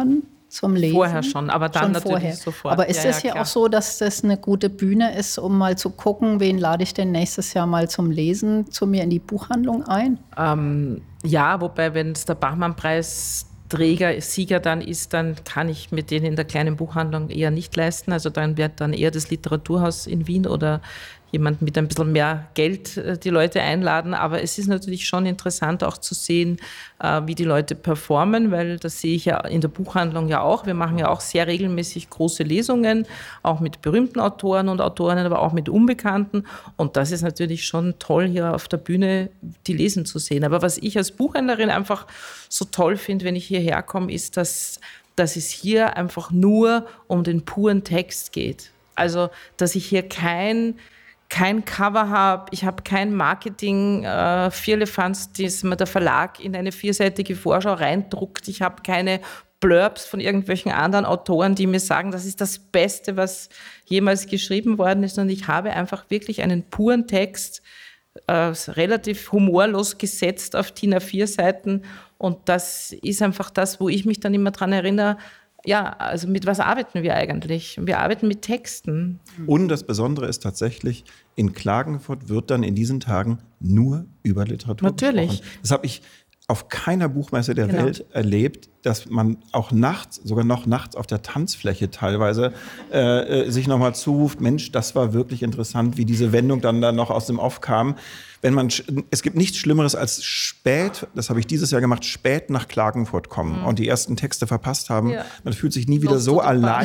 zum Lesen? Vorher schon, aber dann schon natürlich vorher. sofort. Aber ist ja, es ja, hier klar. auch so, dass das eine gute Bühne ist, um mal zu gucken, wen lade ich denn nächstes Jahr mal zum Lesen zu mir in die Buchhandlung ein? Ähm, ja, wobei, wenn es der Bachmann-Preisträger, Sieger dann ist, dann kann ich mir den in der kleinen Buchhandlung eher nicht leisten. Also dann wird dann eher das Literaturhaus in Wien oder jemand mit ein bisschen mehr Geld äh, die Leute einladen. Aber es ist natürlich schon interessant auch zu sehen, äh, wie die Leute performen, weil das sehe ich ja in der Buchhandlung ja auch. Wir machen ja auch sehr regelmäßig große Lesungen, auch mit berühmten Autoren und Autorinnen, aber auch mit Unbekannten. Und das ist natürlich schon toll, hier auf der Bühne die lesen zu sehen. Aber was ich als Buchhändlerin einfach so toll finde, wenn ich hierher komme, ist, dass, dass es hier einfach nur um den puren Text geht. Also, dass ich hier kein kein Cover habe, ich habe kein Marketing, äh, Firlefanz, das mir der Verlag in eine vierseitige Vorschau reindruckt. Ich habe keine Blurbs von irgendwelchen anderen Autoren, die mir sagen, das ist das Beste, was jemals geschrieben worden ist. Und ich habe einfach wirklich einen puren Text, äh, relativ humorlos gesetzt auf D I N A vier Seiten. Und das ist einfach das, wo ich mich dann immer dran erinnere, ja, also mit was arbeiten wir eigentlich? Wir arbeiten mit Texten. Und das Besondere ist tatsächlich, in Klagenfurt wird dann in diesen Tagen nur über Literatur Natürlich. gesprochen. Das habe ich auf keiner Buchmesse der Genau. Welt erlebt, dass man auch nachts, sogar noch nachts auf der Tanzfläche teilweise, äh, sich nochmal zuruft, Mensch, das war wirklich interessant, wie diese Wendung dann, dann noch aus dem Off kam. Wenn man, es gibt nichts Schlimmeres als spät, das habe ich dieses Jahr gemacht, spät nach Klagenfurt kommen mhm. und die ersten Texte verpasst haben. Ja. Man fühlt sich nie wieder Los so alleine,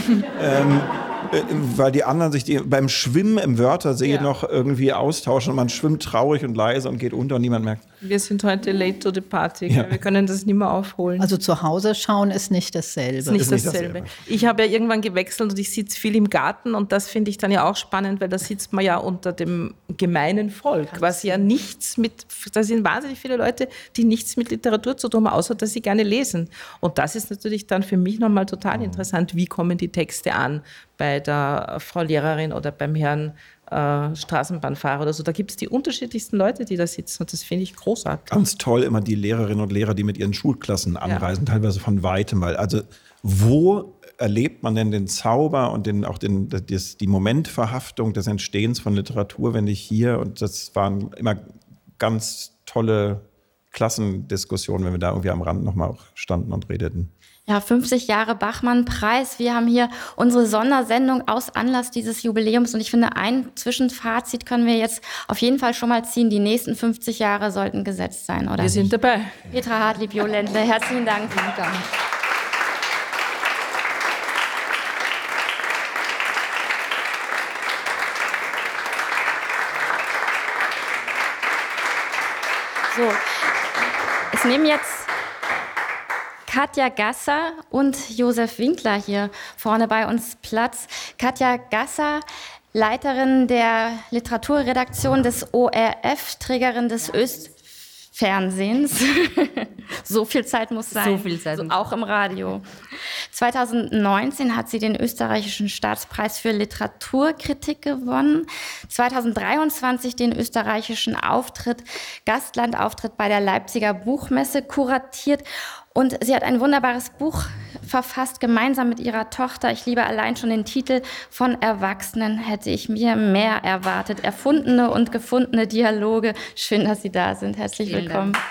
ähm, äh, weil die anderen sich die, beim Schwimmen im Wörtersee ja. noch irgendwie austauschen und man schwimmt traurig und leise und geht unter und niemand merkt. Wir sind heute late to the party, Ja. wir können das nicht mehr aufholen. Also zu Hause schauen ist nicht dasselbe. ist nicht Ist nicht dasselbe. dasselbe. Ich habe ja irgendwann gewechselt und ich sitze viel im Garten und das finde ich dann ja auch spannend, weil da sitzt man ja unter dem gemeinen Volk, was ja nichts mit, da sind wahnsinnig viele Leute, die nichts mit Literatur zu tun haben, außer dass sie gerne lesen. Und das ist natürlich dann für mich nochmal total interessant, wie kommen die Texte an bei der Frau Lehrerin oder beim Herrn äh, Straßenbahnfahrer oder so. Da gibt es die unterschiedlichsten Leute, die da sitzen und das finde ich großartig. Ganz toll immer die Lehrerinnen und Lehrer, die mit ihren Schulklassen anreisen, ja. teilweise von weitem mal. Also wo erlebt man denn den Zauber und den, auch den, das, die Momentverhaftung des Entstehens von Literatur, wenn ich hier, und das waren immer ganz tolle Klassendiskussionen, wenn wir da irgendwie am Rand nochmal auch standen und redeten. Ja, fünfzig Jahre Bachmann-Preis. Wir haben hier unsere Sondersendung aus Anlass dieses Jubiläums. Und ich finde, ein Zwischenfazit können wir jetzt auf jeden Fall schon mal ziehen. Die nächsten fünfzig Jahre sollten gesetzt sein, oder? Wir sind dabei. Petra Hartlieb-Joh-Ländle, herzlichen Dank. Vielen Dank. So, es nehmen jetzt Katja Gasser und Josef Winkler hier vorne bei uns Platz. Katja Gasser, Leiterin der Literaturredaktion des O R F, Trägerin des Östfernsehens. So viel Zeit muss sein. So viel Zeit. So, auch im Radio. zweitausendneunzehn hat sie den österreichischen Staatspreis für Literaturkritik gewonnen. zweitausenddreiundzwanzig den österreichischen Auftritt, Gastlandauftritt bei der Leipziger Buchmesse kuratiert. Und sie hat ein wunderbares Buch verfasst, gemeinsam mit ihrer Tochter. Ich liebe allein schon den Titel. Von Erwachsenen hätte ich mir mehr erwartet. Erfundene und gefundene Dialoge. Schön, dass Sie da sind. Herzlich Vielen willkommen. Dank.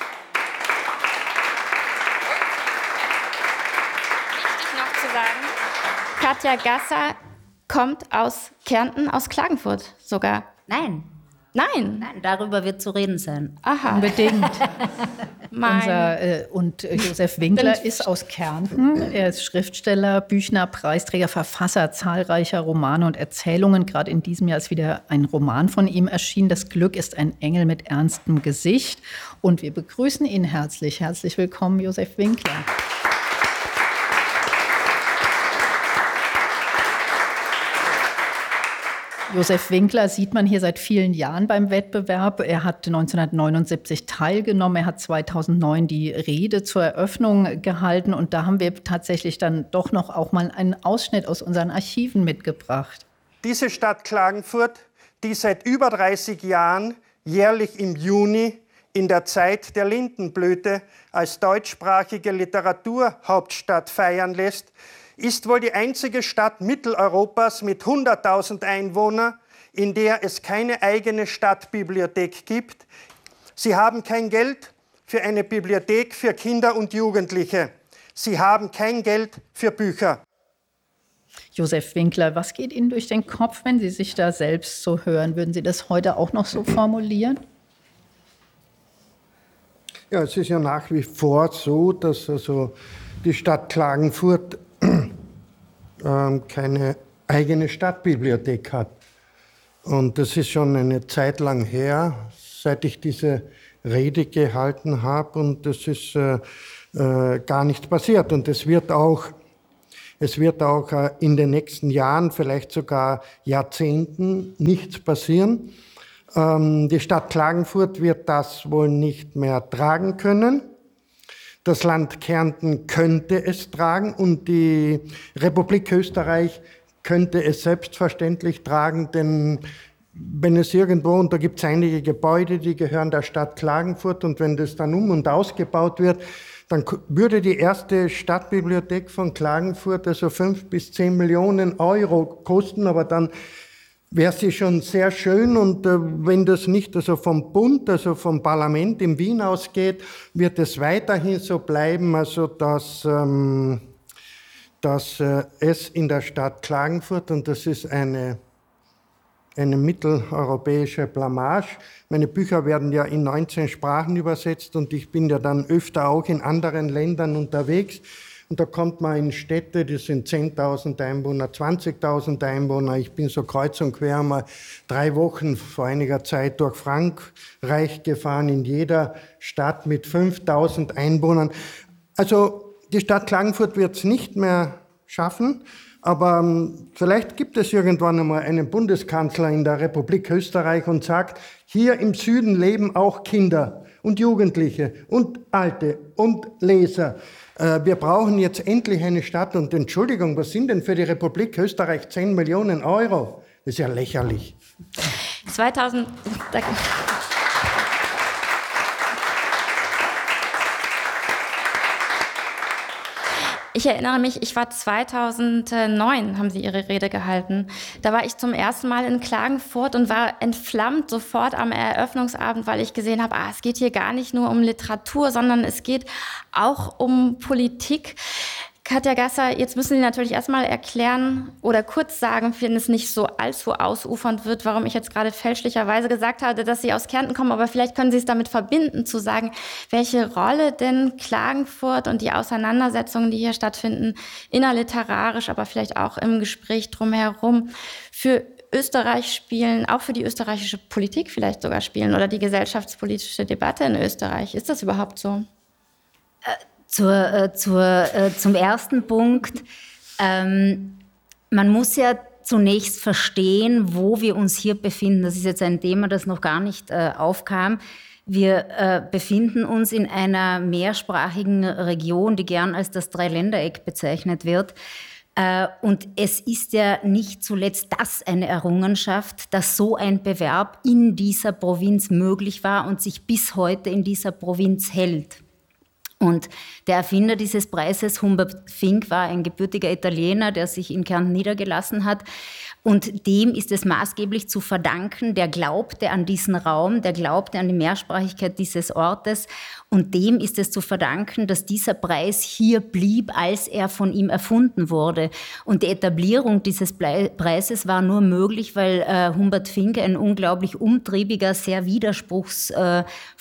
Wichtig noch zu sagen, Katja Gasser kommt aus Kärnten, aus Klagenfurt sogar. Nein, Nein. nein, darüber wird zu reden sein. Aha. Unbedingt. Mein Unser, äh, und äh, Josef Winkler ist aus Kärnten. Er ist Schriftsteller, Büchner, Preisträger, Verfasser zahlreicher Romane und Erzählungen. Gerade in diesem Jahr ist wieder ein Roman von ihm erschienen. Das Glück ist ein Engel mit ernstem Gesicht. Und wir begrüßen ihn herzlich. Herzlich willkommen, Josef Winkler. Josef Winkler sieht man hier seit vielen Jahren beim Wettbewerb. Er hat neunzehnhundertneunundsiebzig teilgenommen. Er hat zweitausendneun die Rede zur Eröffnung gehalten. Und da haben wir tatsächlich dann doch noch auch mal einen Ausschnitt aus unseren Archiven mitgebracht. Diese Stadt Klagenfurt, die seit über dreißig Jahren jährlich im Juni in der Zeit der Lindenblüte als deutschsprachige Literaturhauptstadt feiern lässt, ist wohl die einzige Stadt Mitteleuropas mit hunderttausend Einwohnern, in der es keine eigene Stadtbibliothek gibt. Sie haben kein Geld für eine Bibliothek für Kinder und Jugendliche. Sie haben kein Geld für Bücher. Josef Winkler, was geht Ihnen durch den Kopf, wenn Sie sich da selbst so hören? Würden Sie das heute auch noch so formulieren? Ja, es ist ja nach wie vor so, dass also die Stadt Klagenfurt ähm, keine eigene Stadtbibliothek hat. Und das ist schon eine Zeit lang her, seit ich diese Rede gehalten habe. Und das ist äh, äh, gar nicht passiert. Und es wird auch, es wird auch äh, in den nächsten Jahren, vielleicht sogar Jahrzehnten, nichts passieren. Ähm, die Stadt Klagenfurt wird das wohl nicht mehr tragen können. Das Land Kärnten könnte es tragen und die Republik Österreich könnte es selbstverständlich tragen, denn wenn es irgendwo, und da gibt es einige Gebäude, die gehören der Stadt Klagenfurt, und wenn das dann um und ausgebaut wird, dann würde die erste Stadtbibliothek von Klagenfurt also fünf bis zehn Millionen Euro kosten, aber dann wäre sie schon sehr schön, und äh, wenn das nicht also vom Bund, also vom Parlament in Wien ausgeht, wird es weiterhin so bleiben, also dass, ähm, dass äh, es in der Stadt Klagenfurt, und das ist eine, eine mitteleuropäische Blamage, meine Bücher werden ja in neunzehn Sprachen übersetzt und ich bin ja dann öfter auch in anderen Ländern unterwegs. Und da kommt man in Städte, die sind zehntausend Einwohner, zwanzigtausend Einwohner. Ich bin so kreuz und quer mal drei Wochen vor einiger Zeit durch Frankreich gefahren, in jeder Stadt mit fünftausend Einwohnern. Also die Stadt Klagenfurt wird es nicht mehr schaffen, aber um, vielleicht gibt es irgendwann einmal einen Bundeskanzler in der Republik Österreich und sagt, hier im Süden leben auch Kinder und Jugendliche und Alte und Leser. Wir brauchen jetzt endlich eine Stadt, und Entschuldigung, was sind denn für die Republik Österreich zehn Millionen Euro? Das ist ja lächerlich. zweitausend Ich erinnere mich, ich war zweitausendneun, haben Sie Ihre Rede gehalten. Da war ich zum ersten Mal in Klagenfurt und war entflammt sofort am Eröffnungsabend, weil ich gesehen habe, ah, es geht hier gar nicht nur um Literatur, sondern es geht auch um Politik. Katja Gasser, jetzt müssen Sie natürlich erstmal erklären oder kurz sagen, wenn es nicht so allzu ausufernd wird, warum ich jetzt gerade fälschlicherweise gesagt habe, dass Sie aus Kärnten kommen, aber vielleicht können Sie es damit verbinden, zu sagen, welche Rolle denn Klagenfurt und die Auseinandersetzungen, die hier stattfinden, innerliterarisch, aber vielleicht auch im Gespräch drumherum, für Österreich spielen, auch für die österreichische Politik vielleicht sogar spielen oder die gesellschaftspolitische Debatte in Österreich. Ist das überhaupt so? Äh, Zur, äh, zur, äh, zum ersten Punkt. Ähm, man muss ja zunächst verstehen, wo wir uns hier befinden. Das ist jetzt ein Thema, das noch gar nicht äh, aufkam. Wir äh, befinden uns in einer mehrsprachigen Region, die gern als das Dreiländereck bezeichnet wird. Äh, und es ist ja nicht zuletzt das eine Errungenschaft, dass so ein Bewerb in dieser Provinz möglich war und sich bis heute in dieser Provinz hält. Und der Erfinder dieses Preises, Humbert Fink, war ein gebürtiger Italiener, der sich in Kärnten niedergelassen hat. Und dem ist es maßgeblich zu verdanken, der glaubte an diesen Raum, der glaubte an die Mehrsprachigkeit dieses Ortes. Und dem ist es zu verdanken, dass dieser Preis hier blieb, als er von ihm erfunden wurde. Und die Etablierung dieses Preises war nur möglich, weil äh, Humbert Fink ein unglaublich umtriebiger, sehr widerspruchsvoller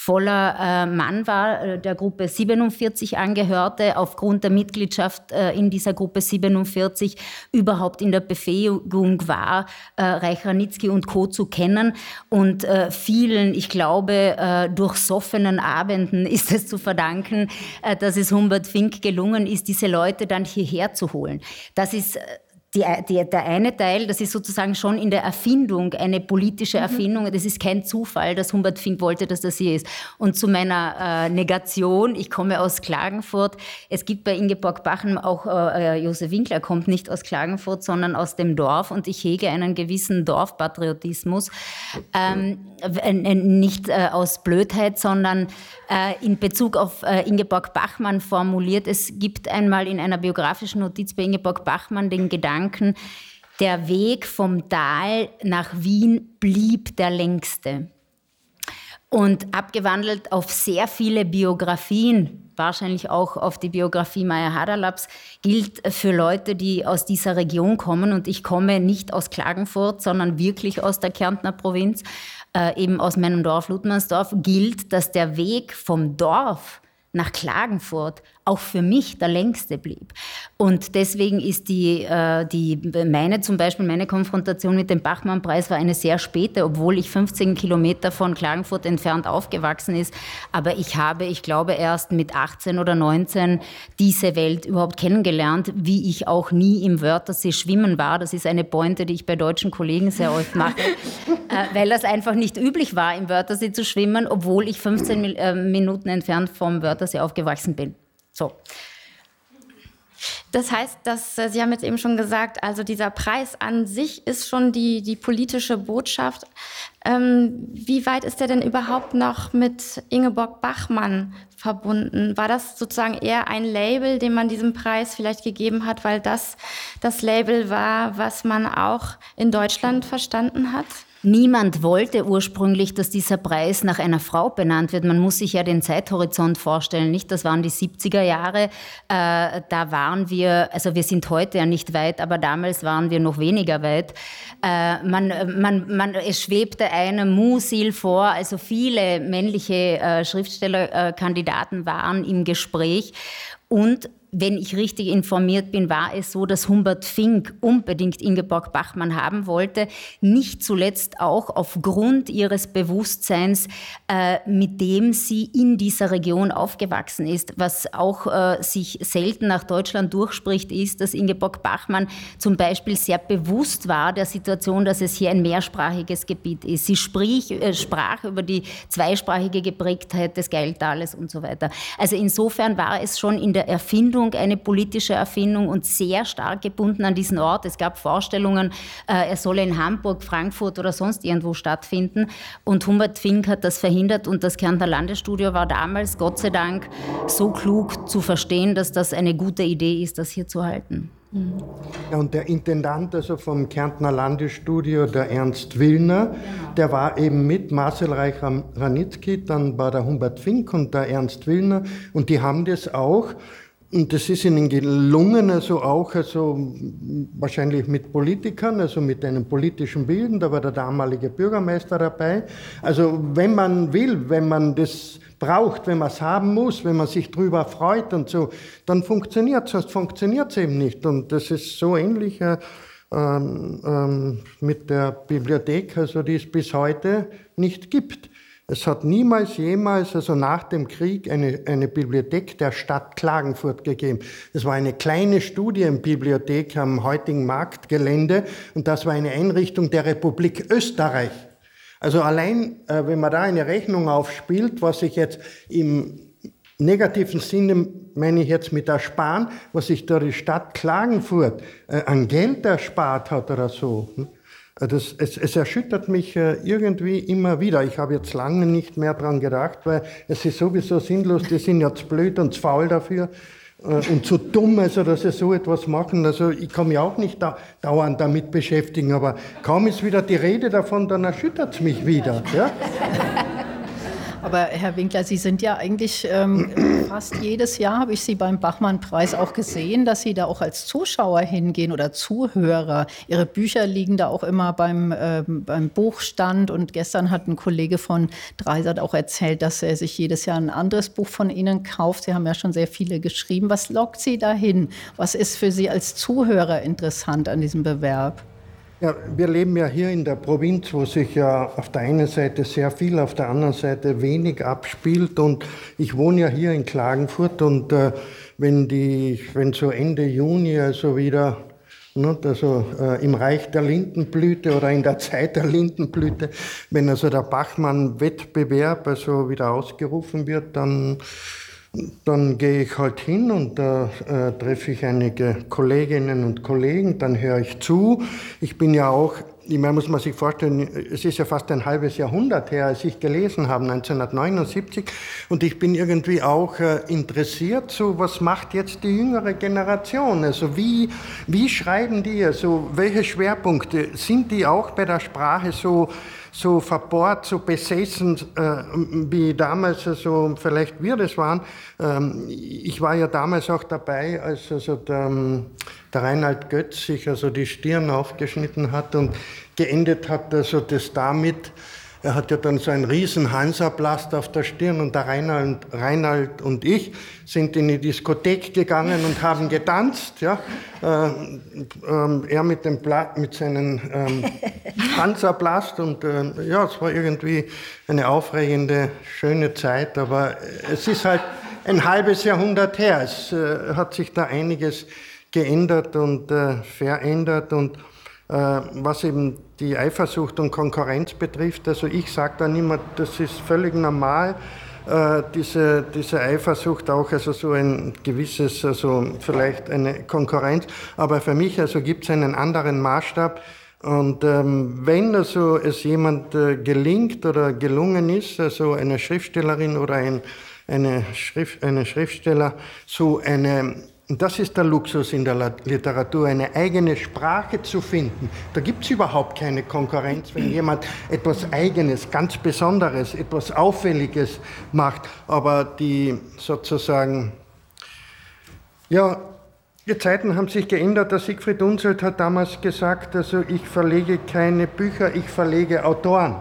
äh, Mann war, äh, der Gruppe siebenundvierzig angehörte, aufgrund der Mitgliedschaft äh, in dieser Gruppe siebenundvierzig überhaupt in der Befähigung war, äh, Reich Ranitzky und Co. zu kennen. Und äh, vielen, ich glaube, äh, durchsoffenen Abenden ist es zu verdanken, äh, dass es Humbert Fink gelungen ist, diese Leute dann hierher zu holen. Das ist äh, Die, die, der eine Teil, das ist sozusagen schon in der Erfindung, eine politische Erfindung. Mhm. Das ist kein Zufall, dass Humbert Fink wollte, dass das hier ist. Und zu meiner äh, Negation, ich komme aus Klagenfurt. Es gibt bei Ingeborg Bachmann auch, äh, Josef Winkler kommt nicht aus Klagenfurt, sondern aus dem Dorf. Und ich hege einen gewissen Dorfpatriotismus. Ähm, nicht äh, aus Blödheit, sondern äh, in Bezug auf äh, Ingeborg Bachmann formuliert. Es gibt einmal in einer biografischen Notiz bei Ingeborg Bachmann den Gedanken, der Weg vom Tal nach Wien blieb der längste. Und abgewandelt auf sehr viele Biografien, wahrscheinlich auch auf die Biografie Maya Haderlaps, gilt für Leute, die aus dieser Region kommen. Und ich komme nicht aus Klagenfurt, sondern wirklich aus der Kärntner Provinz, äh, eben aus meinem Dorf Ludmannsdorf, gilt, dass der Weg vom Dorf nach Klagenfurt auch für mich der längste blieb. Und deswegen ist die, äh, die meine zum Beispiel, meine Konfrontation mit dem Bachmann-Preis war eine sehr späte, obwohl ich fünfzehn Kilometer von Klagenfurt entfernt aufgewachsen ist. Aber ich habe, ich glaube, erst mit achtzehn oder neunzehn diese Welt überhaupt kennengelernt, wie ich auch nie im Wörthersee schwimmen war. Das ist eine Pointe, die ich bei deutschen Kollegen sehr oft mache, äh, weil das einfach nicht üblich war, im Wörthersee zu schwimmen, obwohl ich fünfzehn äh, Minuten entfernt vom Wörthersee aufgewachsen bin. So. Das heißt, dass Sie haben jetzt eben schon gesagt, also dieser Preis an sich ist schon die, die politische Botschaft. Ähm, wie weit ist der denn überhaupt noch mit Ingeborg Bachmann verbunden? War das sozusagen eher ein Label, dem man diesem Preis vielleicht gegeben hat, weil das das Label war, was man auch in Deutschland verstanden hat? Niemand wollte ursprünglich, dass dieser Preis nach einer Frau benannt wird. Man muss sich ja den Zeithorizont vorstellen, nicht? Das waren die siebziger Jahre. Äh, da waren wir, also wir sind heute ja nicht weit, aber damals waren wir noch weniger weit. Äh, man, man, man, es schwebte einem Musil vor, also viele männliche äh, Schriftstellerkandidaten äh, waren im Gespräch. Und wenn ich richtig informiert bin, war es so, dass Humbert Fink unbedingt Ingeborg Bachmann haben wollte, nicht zuletzt auch aufgrund ihres Bewusstseins, äh, mit dem sie in dieser Region aufgewachsen ist. Was auch äh, sich selten nach Deutschland durchspricht, ist, dass Ingeborg Bachmann zum Beispiel sehr bewusst war der Situation, dass es hier ein mehrsprachiges Gebiet ist. Sie sprich, äh, sprach über die zweisprachige Geprägtheit des Gailtales und so weiter. Also insofern war es schon in der Erfindung eine politische Erfindung und sehr stark gebunden an diesen Ort. Es gab Vorstellungen, äh, er solle in Hamburg, Frankfurt oder sonst irgendwo stattfinden. Und Humbert Fink hat das verhindert und das Kärntner Landesstudio war damals, Gott sei Dank, so klug zu verstehen, dass das eine gute Idee ist, das hier zu halten. Mhm. Ja, und der Intendant also vom Kärntner Landesstudio, der Ernst Willner, der war eben mit Marcel Reich-Ranitzky, dann war der Humbert Fink und der Ernst Willner und die haben das auch. Und das ist ihnen gelungen, also auch also wahrscheinlich mit Politikern, also mit einem politischen Willen, da war der damalige Bürgermeister dabei. Also wenn man will, wenn man das braucht, wenn man es haben muss, wenn man sich drüber freut und so, dann funktioniert es, sonst funktioniert es eben nicht. Und das ist so ähnlich äh, ähm, mit der Bibliothek, also die es bis heute nicht gibt. Es hat niemals, jemals, also nach dem Krieg, eine, eine Bibliothek der Stadt Klagenfurt gegeben. Es war eine kleine Studienbibliothek am heutigen Marktgelände und das war eine Einrichtung der Republik Österreich. Also allein, äh, wenn man da eine Rechnung aufspielt, was sich jetzt im negativen Sinne, meine ich jetzt mit ersparen, was sich da die Stadt Klagenfurt äh, an Geld erspart hat oder so. Das, es, es erschüttert mich äh, irgendwie immer wieder. Ich habe jetzt lange nicht mehr dran gedacht, weil es ist sowieso sinnlos, die sind ja zu blöd und zu faul dafür äh, und zu dumm, also dass sie so etwas machen. Also ich kann mich auch nicht da, dauernd damit beschäftigen, aber kaum ist wieder die Rede davon, dann erschüttert es mich wieder. Ja? Aber Herr Winkler, Sie sind ja eigentlich ähm, fast jedes Jahr, habe ich Sie beim Bachmann-Preis auch gesehen, dass Sie da auch als Zuschauer hingehen oder Zuhörer. Ihre Bücher liegen da auch immer beim, ähm, beim Buchstand. Und gestern hat ein Kollege von Dreisat auch erzählt, dass er sich jedes Jahr ein anderes Buch von Ihnen kauft. Sie haben ja schon sehr viele geschrieben. Was lockt Sie dahin? Was ist für Sie als Zuhörer interessant an diesem Bewerb? Ja, wir leben ja hier in der Provinz, wo sich ja auf der einen Seite sehr viel, auf der anderen Seite wenig abspielt. Und ich wohne ja hier in Klagenfurt und äh, wenn, die, wenn so Ende Juni also wieder Also äh, im Reich der Lindenblüte oder in der Zeit der Lindenblüte, wenn also der Bachmann-Wettbewerb also wieder ausgerufen wird, dann, dann gehe ich halt hin und da äh, treffe ich einige Kolleginnen und Kollegen, dann höre ich zu. Ich bin ja auch, ich meine, muss man sich vorstellen, es ist ja fast ein halbes Jahrhundert her, als ich gelesen habe, neunzehnhundertneunundsiebzig. Und ich bin irgendwie auch äh, interessiert, so was macht jetzt die jüngere Generation? Also wie, wie schreiben die? Also welche Schwerpunkte? Sind die auch bei der Sprache so, so verbohrt, so besessen, äh, wie damals, also vielleicht wir das waren? Ähm, ich war ja damals auch dabei, als also der, der Reinhard Götz sich also die Stirn aufgeschnitten hat und geendet hat also das damit, er hat ja dann so einen riesen Hansaplast auf der Stirn und der Reinhard, Reinhard und ich sind in die Diskothek gegangen und haben getanzt. Ja. Äh, äh, er mit, dem Pla- mit seinem ähm, Hansaplast und äh, ja, es war irgendwie eine aufregende, schöne Zeit, aber es ist halt ein halbes Jahrhundert her. Es äh, hat sich da einiges geändert und äh, verändert und äh, was eben die Eifersucht und Konkurrenz betrifft, also ich sage dann immer, das ist völlig normal, äh, diese, diese Eifersucht auch, also so ein gewisses, also vielleicht eine Konkurrenz, aber für mich also gibt es einen anderen Maßstab und ähm, wenn also es jemand äh, gelingt oder gelungen ist, also eine Schriftstellerin oder ein, eine, Schrift, eine Schriftsteller, so eine Und das ist der Luxus in der Literatur, eine eigene Sprache zu finden. Da gibt es überhaupt keine Konkurrenz, wenn jemand etwas Eigenes, ganz Besonderes, etwas Auffälliges macht. Aber die sozusagen, ja, die Zeiten haben sich geändert. Der Siegfried Unseld hat damals gesagt, also ich verlege keine Bücher, ich verlege Autoren.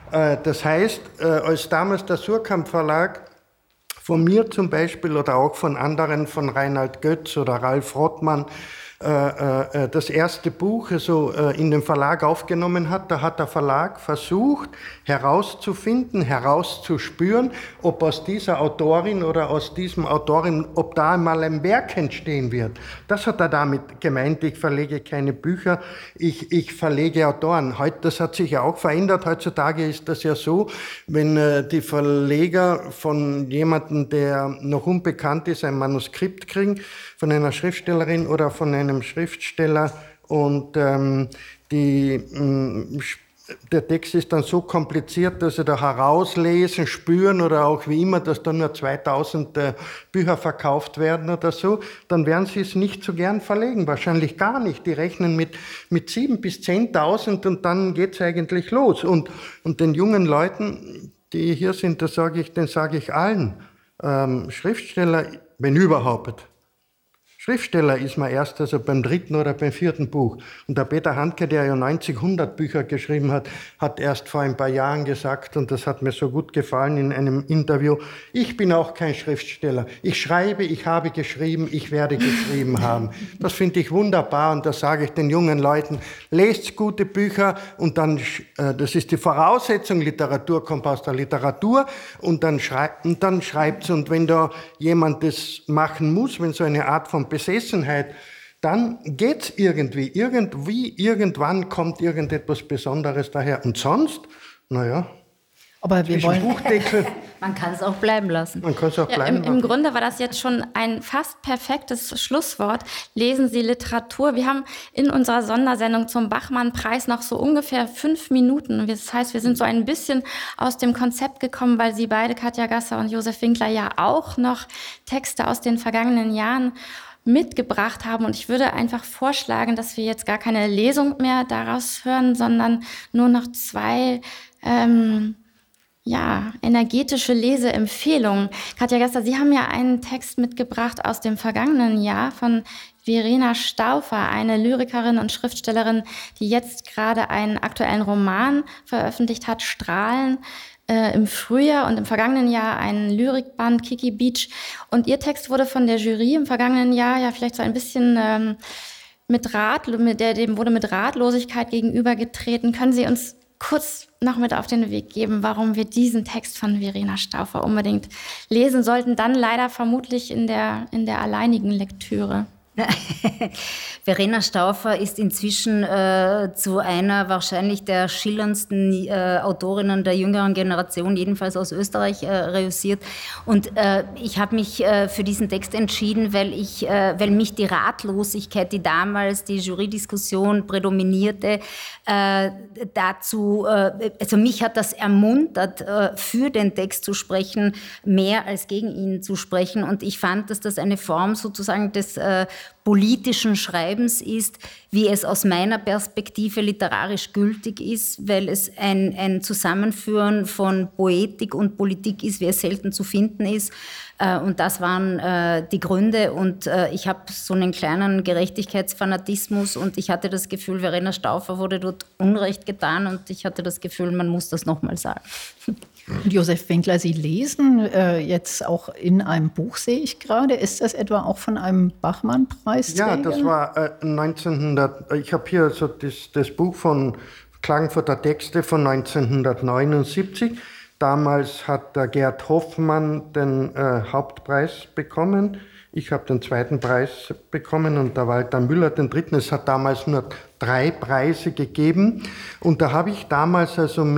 Das heißt, als damals der Suhrkamp Verlag von mir zum Beispiel oder auch von anderen, von Reinhard Götz oder Ralf Rottmann, äh, äh, das erste Buch so äh, in den Verlag aufgenommen hat, da hat der Verlag versucht herauszufinden, herauszuspüren, ob aus dieser Autorin oder aus diesem Autorin, ob da einmal ein Werk entstehen wird. Das hat er damit gemeint, ich verlege keine Bücher, ich, ich verlege Autoren. Heute, das hat sich ja auch verändert, heutzutage ist das ja so, wenn äh, die Verleger von jemandem, der noch unbekannt ist, ein Manuskript kriegen, von einer Schriftstellerin oder von einem Schriftsteller und ähm, die, ähm, der Text ist dann so kompliziert, dass sie da herauslesen, spüren oder auch wie immer, dass da nur zweitausend äh, Bücher verkauft werden oder so, dann werden sie es nicht so gern verlegen, wahrscheinlich gar nicht. Die rechnen mit, mit sieben bis zehntausend und dann geht es eigentlich los. Und, und den jungen Leuten, die hier sind, das sage ich, den sage ich allen, ähm, Schriftsteller, wenn überhaupt, Schriftsteller ist man erst also beim dritten oder beim vierten Buch. Und der Peter Handke, der ja neunzig, hundert Bücher geschrieben hat, hat erst vor ein paar Jahren gesagt, und das hat mir so gut gefallen in einem Interview, ich bin auch kein Schriftsteller. Ich schreibe, ich habe geschrieben, ich werde geschrieben haben. Das finde ich wunderbar und das sage ich den jungen Leuten, lest gute Bücher und dann, äh, das ist die Voraussetzung, Literatur kommt aus der Literatur und dann schreibt und dann schreibt's. Und wenn da jemand das machen muss, wenn so eine Art von Besessenheit, dann geht's irgendwie. Irgendwie, irgendwann kommt irgendetwas Besonderes daher. Und sonst, naja, aber wir wollen Buchdeckel. Man kann es auch bleiben lassen. Man kann es auch Ja, bleiben im, lassen. Im Grunde war das jetzt schon ein fast perfektes Schlusswort. Lesen Sie Literatur. Wir haben in unserer Sondersendung zum Bachmann-Preis noch so ungefähr fünf Minuten. Das heißt, wir sind so ein bisschen aus dem Konzept gekommen, weil Sie beide, Katja Gasser und Josef Winkler, ja auch noch Texte aus den vergangenen Jahren mitgebracht haben. Und ich würde einfach vorschlagen, dass wir jetzt gar keine Lesung mehr daraus hören, sondern nur noch zwei ähm, ja, energetische Leseempfehlungen. Katja Gasser, Sie haben ja einen Text mitgebracht aus dem vergangenen Jahr von Verena Stauffer, eine Lyrikerin und Schriftstellerin, die jetzt gerade einen aktuellen Roman veröffentlicht hat, Strahlen, äh, im Frühjahr und im vergangenen Jahr einen Lyrikband, Kiki Beach. Und ihr Text wurde von der Jury im vergangenen Jahr ja vielleicht so ein bisschen ähm, mit Rat, mit der, dem wurde mit Ratlosigkeit gegenübergetreten. Können Sie uns kurz noch mit auf den Weg geben, warum wir diesen Text von Verena Stauffer unbedingt lesen sollten, dann leider vermutlich in der, in der alleinigen Lektüre? Verena Stauffer ist inzwischen äh, zu einer wahrscheinlich der schillerndsten äh, Autorinnen der jüngeren Generation, jedenfalls aus Österreich, äh, reüssiert. Und äh, ich habe mich äh, für diesen Text entschieden, weil, ich, äh, weil mich die Ratlosigkeit, die damals die Jurydiskussion prädominierte, äh, dazu, äh, also mich hat das ermuntert, äh, für den Text zu sprechen, mehr als gegen ihn zu sprechen. Und ich fand, dass das eine Form sozusagen des äh, politischen Schreibens ist, wie es aus meiner Perspektive literarisch gültig ist, weil es ein, ein Zusammenführen von Poetik und Politik ist, wie es selten zu finden ist. Und das waren äh, die Gründe. Und äh, ich habe so einen kleinen Gerechtigkeitsfanatismus und ich hatte das Gefühl, Verena Stauffer wurde dort Unrecht getan und ich hatte das Gefühl, man muss das nochmal sagen. Und Josef Winkler, Sie lesen äh, jetzt auch in einem Buch, sehe ich gerade. Ist das etwa auch von einem Bachmann-Preisträger? Ja, das war äh, neunzehnhundert. Ich habe hier so das, das Buch von Klagenfurter Texte von neunzehnhundertneunundsiebzig. Damals hat der Gerd Hoffmann den äh, Hauptpreis bekommen. Ich habe den zweiten Preis bekommen und der Walter Müller den dritten. Es hat damals nur drei Preise gegeben. Und da habe ich damals also mit